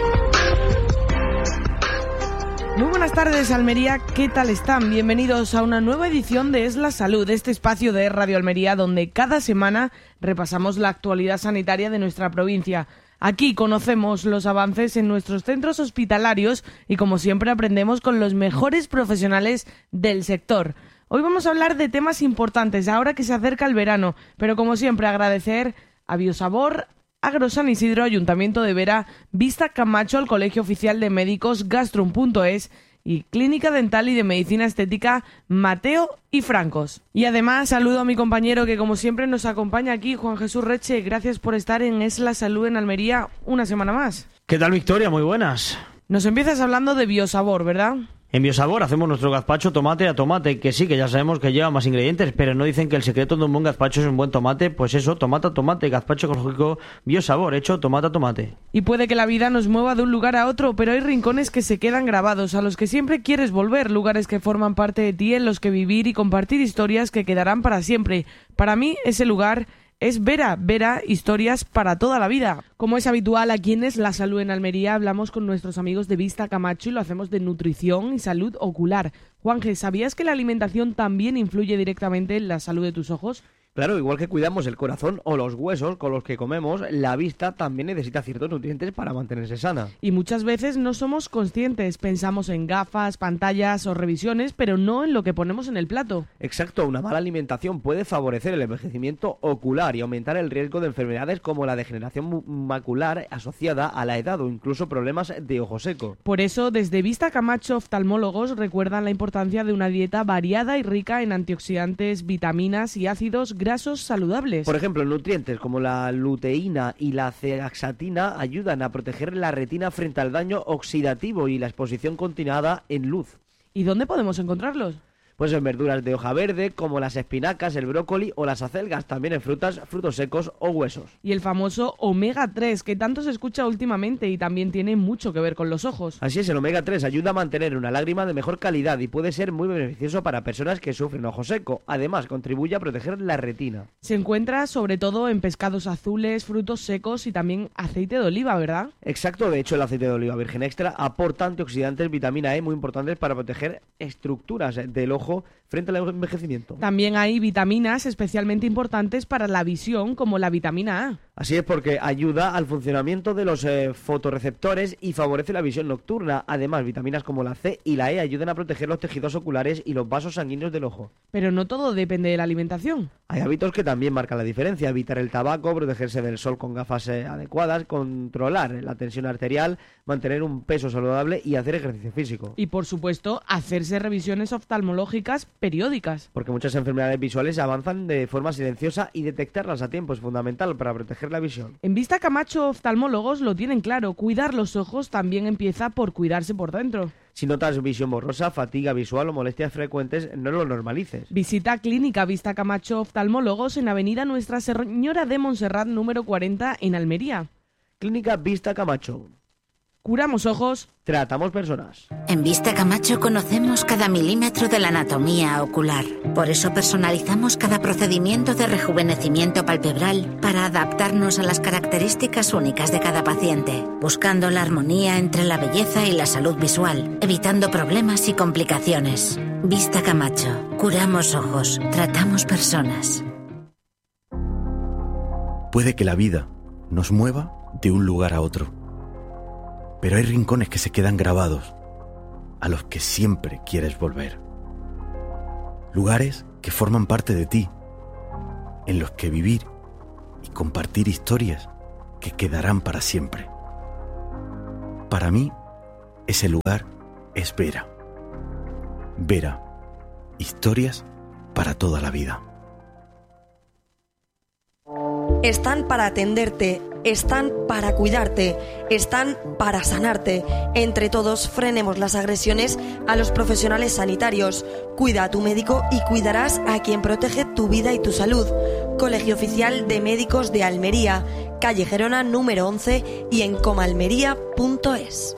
Muy buenas tardes, Almería, ¿qué tal están? Bienvenidos a una nueva edición de Es la Salud, este espacio de Radio Almería donde cada semana repasamos la actualidad sanitaria de nuestra provincia. Aquí conocemos los avances en nuestros centros hospitalarios y, como siempre, aprendemos con los mejores profesionales del sector. Hoy vamos a hablar de temas importantes, ahora que se acerca el verano, pero como siempre agradecer a Biosabor, Agro San Isidro, Ayuntamiento de Vera, Vista Camacho, el Colegio Oficial de Médicos, Gastrum.es y Clínica Dental y de Medicina Estética Mateo y Francos. Y además saludo a mi compañero que como siempre nos acompaña aquí, Juan Jesús Reche. Gracias por estar en Es la Salud en Almería una semana más. ¿Qué tal, Victoria? Muy buenas. Nos empiezas hablando de Biosabor, ¿verdad? En Biosabor hacemos nuestro gazpacho tomate a tomate, que sí, que ya sabemos que lleva más ingredientes, pero no dicen que el secreto de un buen gazpacho es un buen tomate. Pues eso, tomate a tomate, gazpacho ecológico Biosabor, hecho tomate a tomate. Y puede que la vida nos mueva de un lugar a otro, pero hay rincones que se quedan grabados, a los que siempre quieres volver, lugares que forman parte de ti, en los que vivir y compartir historias que quedarán para siempre. Para mí, ese lugar es Vera, historias para toda la vida. Como es habitual aquí en Es la Salud en Almería, hablamos con nuestros amigos de Vista Camacho y lo hacemos de nutrición y salud ocular. Juanje, ¿sabías que la alimentación también influye directamente en la salud de tus ojos? Claro, igual que cuidamos el corazón o los huesos con los que comemos, la vista también necesita ciertos nutrientes para mantenerse sana. Y muchas veces no somos conscientes, pensamos en gafas, pantallas o revisiones, pero no en lo que ponemos en el plato. Exacto, una mala alimentación puede favorecer el envejecimiento ocular y aumentar el riesgo de enfermedades como la degeneración macular asociada a la edad o incluso problemas de ojo seco. Por eso, desde Vista Camacho, oftalmólogos recuerdan la importancia de una dieta variada y rica en antioxidantes, vitaminas y ácidos grasos saludables. Por ejemplo, nutrientes como la luteína y la zeaxantina ayudan a proteger la retina frente al daño oxidativo y la exposición continuada en luz. ¿Y dónde podemos encontrarlos? Pues en verduras de hoja verde, como las espinacas, el brócoli o las acelgas, también en frutas, frutos secos o huesos. Y el famoso omega 3, que tanto se escucha últimamente y también tiene mucho que ver con los ojos. Así es, el omega 3 ayuda a mantener una lágrima de mejor calidad y puede ser muy beneficioso para personas que sufren ojo seco. Además, contribuye a proteger la retina. Se encuentra sobre todo en pescados azules, frutos secos y también aceite de oliva, ¿verdad? Exacto, de hecho el aceite de oliva virgen extra aporta antioxidantes, vitamina E muy importantes para proteger estructuras del ojo frente al envejecimiento. También hay vitaminas especialmente importantes para la visión, como la vitamina A. Así es, porque ayuda al funcionamiento de los fotorreceptores y favorece la visión nocturna. Además, vitaminas como la C y la E ayudan a proteger los tejidos oculares y los vasos sanguíneos del ojo. Pero no todo depende de la alimentación. Hay hábitos que también marcan la diferencia: evitar el tabaco, protegerse del sol con gafas adecuadas, controlar la tensión arterial, mantener un peso saludable y hacer ejercicio físico. Y por supuesto, hacerse revisiones oftalmológicas periódicas. Porque muchas enfermedades visuales avanzan de forma silenciosa y detectarlas a tiempo es fundamental para proteger la visión. En Vista Camacho, oftalmólogos lo tienen claro: cuidar los ojos también empieza por cuidarse por dentro. Si notas visión borrosa, fatiga visual o molestias frecuentes, no lo normalices. Visita Clínica Vista Camacho Oftalmólogos en Avenida Nuestra Señora de Montserrat número 40 en Almería. Clínica Vista Camacho. Curamos ojos, tratamos personas. En Vista Camacho conocemos cada milímetro de la anatomía ocular. Por eso personalizamos cada procedimiento de rejuvenecimiento palpebral para adaptarnos a las características únicas de cada paciente, buscando la armonía entre la belleza y la salud visual, evitando problemas y complicaciones. Vista Camacho. Curamos ojos, tratamos personas. Puede que la vida nos mueva de un lugar a otro. Pero hay rincones que se quedan grabados, a los que siempre quieres volver. Lugares que forman parte de ti, en los que vivir y compartir historias que quedarán para siempre. Para mí, ese lugar es Vera. Vera, historias para toda la vida. Están para atenderte, están para cuidarte, están para sanarte. Entre todos frenemos las agresiones a los profesionales sanitarios. Cuida a tu médico y cuidarás a quien protege tu vida y tu salud. Colegio Oficial de Médicos de Almería, calle Gerona número 11 y en comalmería.es.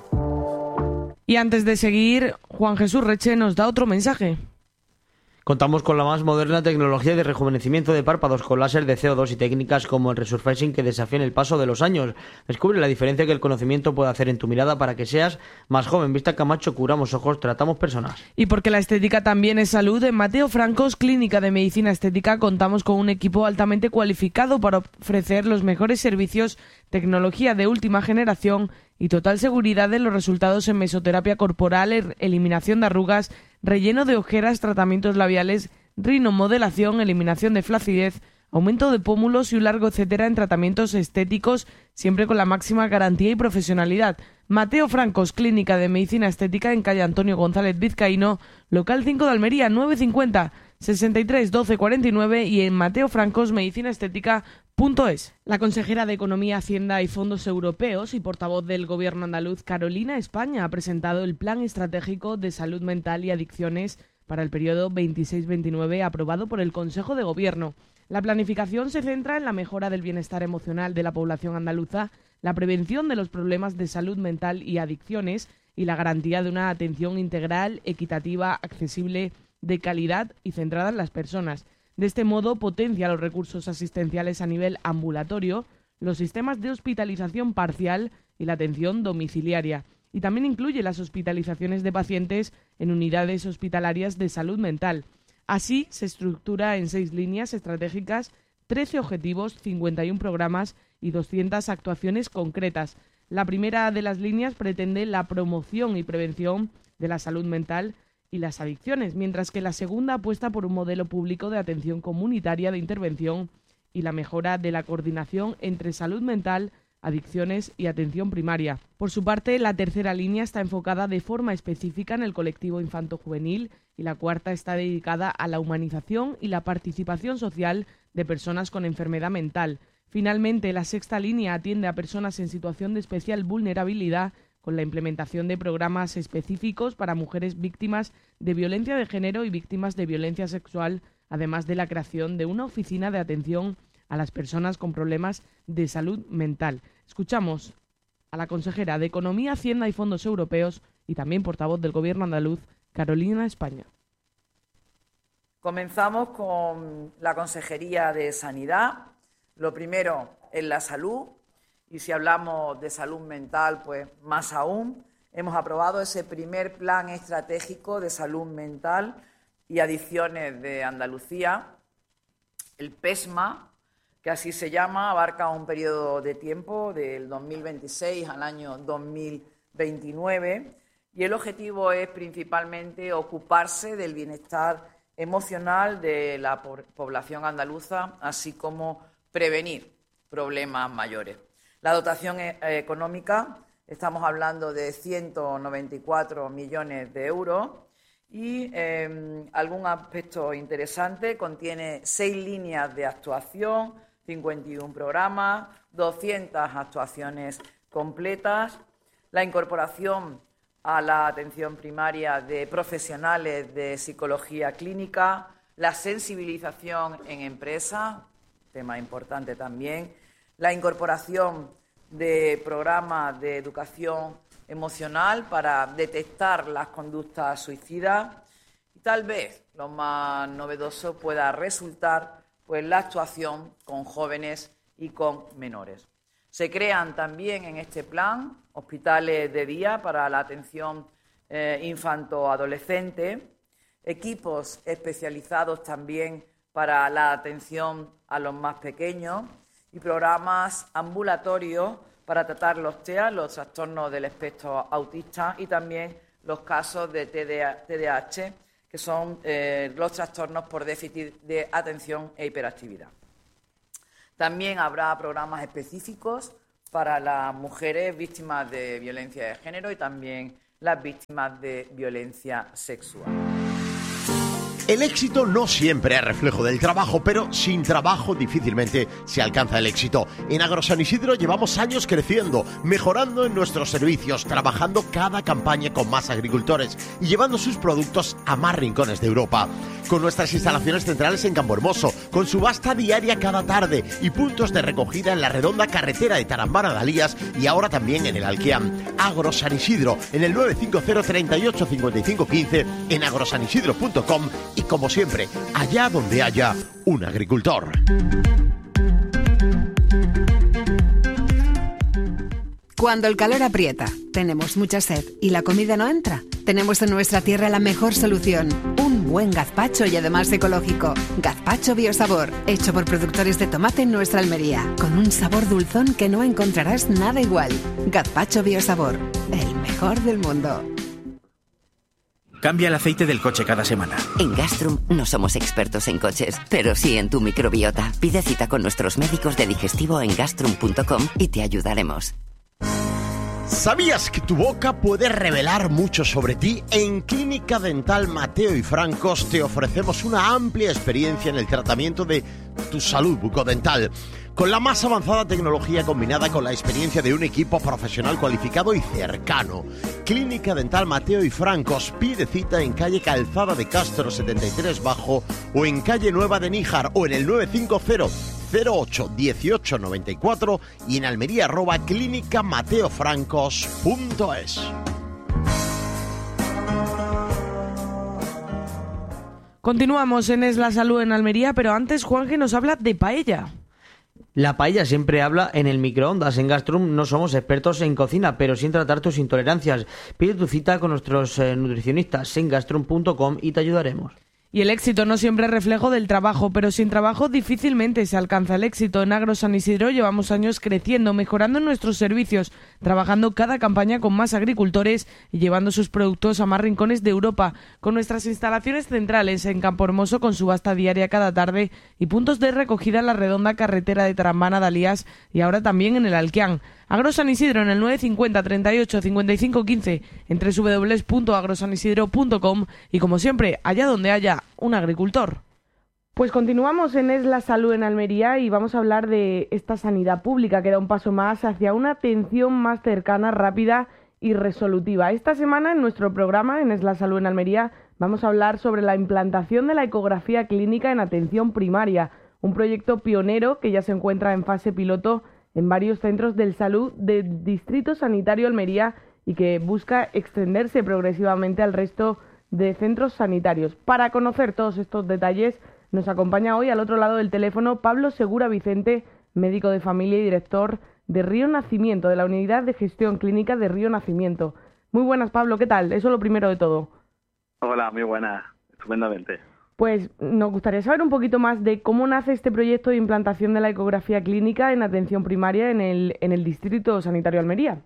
Y antes de seguir, Juan Jesús Reche nos da otro mensaje. Contamos con la más moderna tecnología de rejuvenecimiento de párpados con láser de CO2 y técnicas como el resurfacing que desafían el paso de los años. Descubre la diferencia que el conocimiento puede hacer en tu mirada para que seas más joven. Vista Camacho, curamos ojos, tratamos personas. Y porque la estética también es salud, en Mateo Francos, Clínica de Medicina Estética, contamos con un equipo altamente cualificado para ofrecer los mejores servicios, tecnología de última generación y total seguridad de los resultados en mesoterapia corporal, eliminación de arrugas, relleno de ojeras, tratamientos labiales, rinomodelación, eliminación de flacidez, aumento de pómulos y un largo etcétera en tratamientos estéticos, siempre con la máxima garantía y profesionalidad. Mateo Francos, Clínica de Medicina Estética, en calle Antonio González Vizcaíno, local 5 de Almería, 950 63 12 49 y en mateofrancosmedicinaestética.es. La consejera de Economía, Hacienda y Fondos Europeos y portavoz del Gobierno andaluz, Carolina España, ha presentado el Plan Estratégico de Salud Mental y Adicciones para el periodo 26-29, aprobado por el Consejo de Gobierno. La planificación se centra en la mejora del bienestar emocional de la población andaluza, la prevención de los problemas de salud mental y adicciones y la garantía de una atención integral, equitativa, accesible, de calidad y centrada en las personas. De este modo, potencia los recursos asistenciales a nivel ambulatorio, los sistemas de hospitalización parcial y la atención domiciliaria. Y también incluye las hospitalizaciones de pacientes en unidades hospitalarias de salud mental. Así, se estructura en 6 líneas estratégicas, 13 objetivos, 51 programas y 200 actuaciones concretas. La primera de las líneas pretende la promoción y prevención de la salud mental y las adicciones, mientras que la segunda apuesta por un modelo público de atención comunitaria de intervención y la mejora de la coordinación entre salud mental, adicciones y atención primaria. Por su parte, la tercera línea está enfocada de forma específica en el colectivo infanto-juvenil y la cuarta está dedicada a la humanización y la participación social de personas con enfermedad mental. Finalmente, la sexta línea atiende a personas en situación de especial vulnerabilidad con la implementación de programas específicos para mujeres víctimas de violencia de género y víctimas de violencia sexual, además de la creación de una oficina de atención a las personas con problemas de salud mental. Escuchamos a la consejera de Economía, Hacienda y Fondos Europeos y también portavoz del Gobierno andaluz, Carolina España. Comenzamos con la Consejería de Sanidad. Lo primero es la salud. Y si hablamos de salud mental, pues más aún. Hemos aprobado ese primer plan estratégico de salud mental y adicciones de Andalucía, el PESMA, que así se llama, abarca un periodo de tiempo del 2026 al año 2029 y el objetivo es principalmente ocuparse del bienestar emocional de la población andaluza, así como prevenir problemas mayores. La dotación económica, estamos hablando de 194 millones de euros y algún aspecto interesante, contiene 6 líneas de actuación, 51 programas, 200 actuaciones completas, la incorporación a la atención primaria de profesionales de psicología clínica, la sensibilización en empresas, tema importante también, la incorporación de programas de educación emocional para detectar las conductas suicidas y tal vez lo más novedoso pueda resultar pues la actuación con jóvenes y con menores. Se crean también en este plan hospitales de día para la atención infanto-adolescente, equipos especializados también para la atención a los más pequeños y programas ambulatorios para tratar los TEA, los trastornos del espectro autista, y también los casos de TDAH, que son los trastornos por déficit de atención e hiperactividad. También habrá programas específicos para las mujeres víctimas de violencia de género y también las víctimas de violencia sexual. El éxito no siempre es reflejo del trabajo, pero sin trabajo difícilmente se alcanza el éxito. En Agrosan Isidro llevamos años creciendo, mejorando en nuestros servicios, trabajando cada campaña con más agricultores y llevando sus productos a más rincones de Europa. Con nuestras instalaciones centrales en Campohermoso, con subasta diaria cada tarde y puntos de recogida en la redonda carretera de Tarambana de Alías y ahora también en el Alquiam. Agrosan Isidro, en el 950 38 55 15, en agrosanisidro.com. Y como siempre, allá donde haya un agricultor. Cuando el calor aprieta, tenemos mucha sed y la comida no entra, tenemos en nuestra tierra la mejor solución. Un buen gazpacho y además ecológico. Gazpacho Biosabor, hecho por productores de tomate en nuestra Almería, con un sabor dulzón que no encontrarás nada igual. Gazpacho Biosabor, el mejor del mundo. Cambia el aceite del coche cada semana. En Gastrum no somos expertos en coches, pero sí en tu microbiota. Pide cita con nuestros médicos de digestivo en gastrum.com y te ayudaremos. ¿Sabías que tu boca puede revelar mucho sobre ti? En Clínica Dental Mateo y Francos te ofrecemos una amplia experiencia en el tratamiento de tu salud bucodental, con la más avanzada tecnología combinada con la experiencia de un equipo profesional cualificado y cercano. Clínica Dental Mateo y Francos, pide cita en calle Calzada de Castro 73 Bajo o en calle Nueva de Níjar o en el 950 08 18 94 y en Almería @clinicamateofrancos.es. Continuamos en Es la Salud en Almería, pero antes Juanje nos habla de paella. La paella siempre habla en el microondas. En Gastrum no somos expertos en cocina, pero sí en tratar tus intolerancias. Pide tu cita con nuestros nutricionistas en gastrum.com y te ayudaremos. Y el éxito no siempre es reflejo del trabajo, pero sin trabajo difícilmente se alcanza el éxito. En Agrosan Isidro llevamos años creciendo, mejorando nuestros servicios, trabajando cada campaña con más agricultores y llevando sus productos a más rincones de Europa, con nuestras instalaciones centrales en Campohermoso con subasta diaria cada tarde y puntos de recogida en la redonda carretera de Tarambana de Alías y ahora también en el Alquiam. Agrosan Isidro en el 950 38 55 15 en www.agrosanisidro.com y como siempre, allá donde haya un agricultor. Pues continuamos en Es la Salud en Almería y vamos a hablar de esta sanidad pública que da un paso más hacia una atención más cercana, rápida y resolutiva. Esta semana en nuestro programa en Es la Salud en Almería vamos a hablar sobre la implantación de la ecografía clínica en atención primaria, un proyecto pionero que ya se encuentra en fase piloto en varios centros de salud del Distrito Sanitario Almería y que busca extenderse progresivamente al resto de centros sanitarios. Para conocer todos estos detalles, nos acompaña hoy al otro lado del teléfono Pablo Segura Vicente, médico de familia y director de Río Nacimiento, de la Unidad de Gestión Clínica de Río Nacimiento. Muy buenas, Pablo, ¿qué tal? Eso es lo primero de todo. Hola, muy buenas, estupendamente. Pues nos gustaría saber un poquito más de cómo nace este proyecto de implantación de la ecografía clínica en atención primaria en el Distrito Sanitario Almería.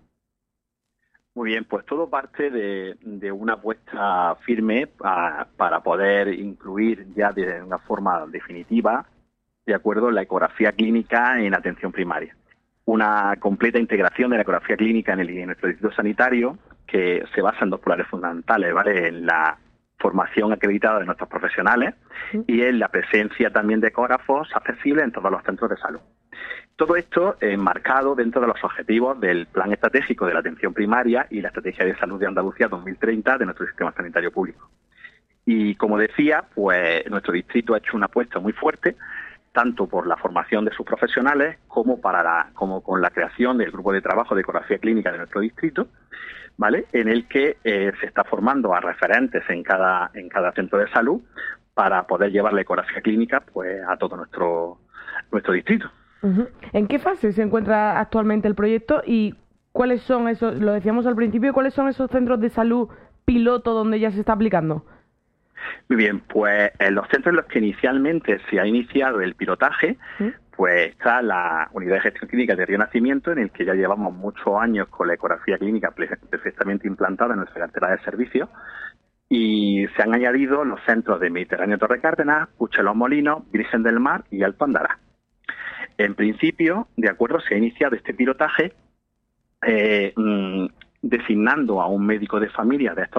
Muy bien, pues todo parte de una apuesta firme para poder incluir ya de una forma definitiva, de acuerdo, la ecografía clínica en atención primaria. Una completa integración de la ecografía clínica en nuestro distrito sanitario que se basa en dos pilares fundamentales, ¿vale? En la formación acreditada de nuestros profesionales y en la presencia también de ecógrafos accesibles en todos los centros de salud. Todo esto enmarcado dentro de los objetivos del Plan Estratégico de la Atención Primaria y la Estrategia de Salud de Andalucía 2030 de nuestro sistema sanitario público. Y como decía, pues nuestro distrito ha hecho una apuesta muy fuerte, tanto por la formación de sus profesionales como con la creación del grupo de trabajo de ecografía clínica de nuestro distrito, ¿vale? En el que se está formando a referentes en cada centro de salud para poder llevar la ecografía clínica pues a todo nuestro distrito. Uh-huh. ¿En qué fase se encuentra actualmente el proyecto y cuáles son esos, lo decíamos al principio, cuáles son esos centros de salud piloto donde ya se está aplicando? Muy bien, pues en los centros en los que inicialmente se ha iniciado el pilotaje, pues está la Unidad de Gestión Clínica de Río Nacimiento, en el que ya llevamos muchos años con la ecografía clínica perfectamente implantada en nuestra cartera de servicios, y se han añadido los centros de Mediterráneo Torre Cárdenas, Puche Los Molinos, Virgen del Mar y Alto Andará. En principio, de acuerdo, se ha iniciado este pilotaje designando a un médico de familia de estos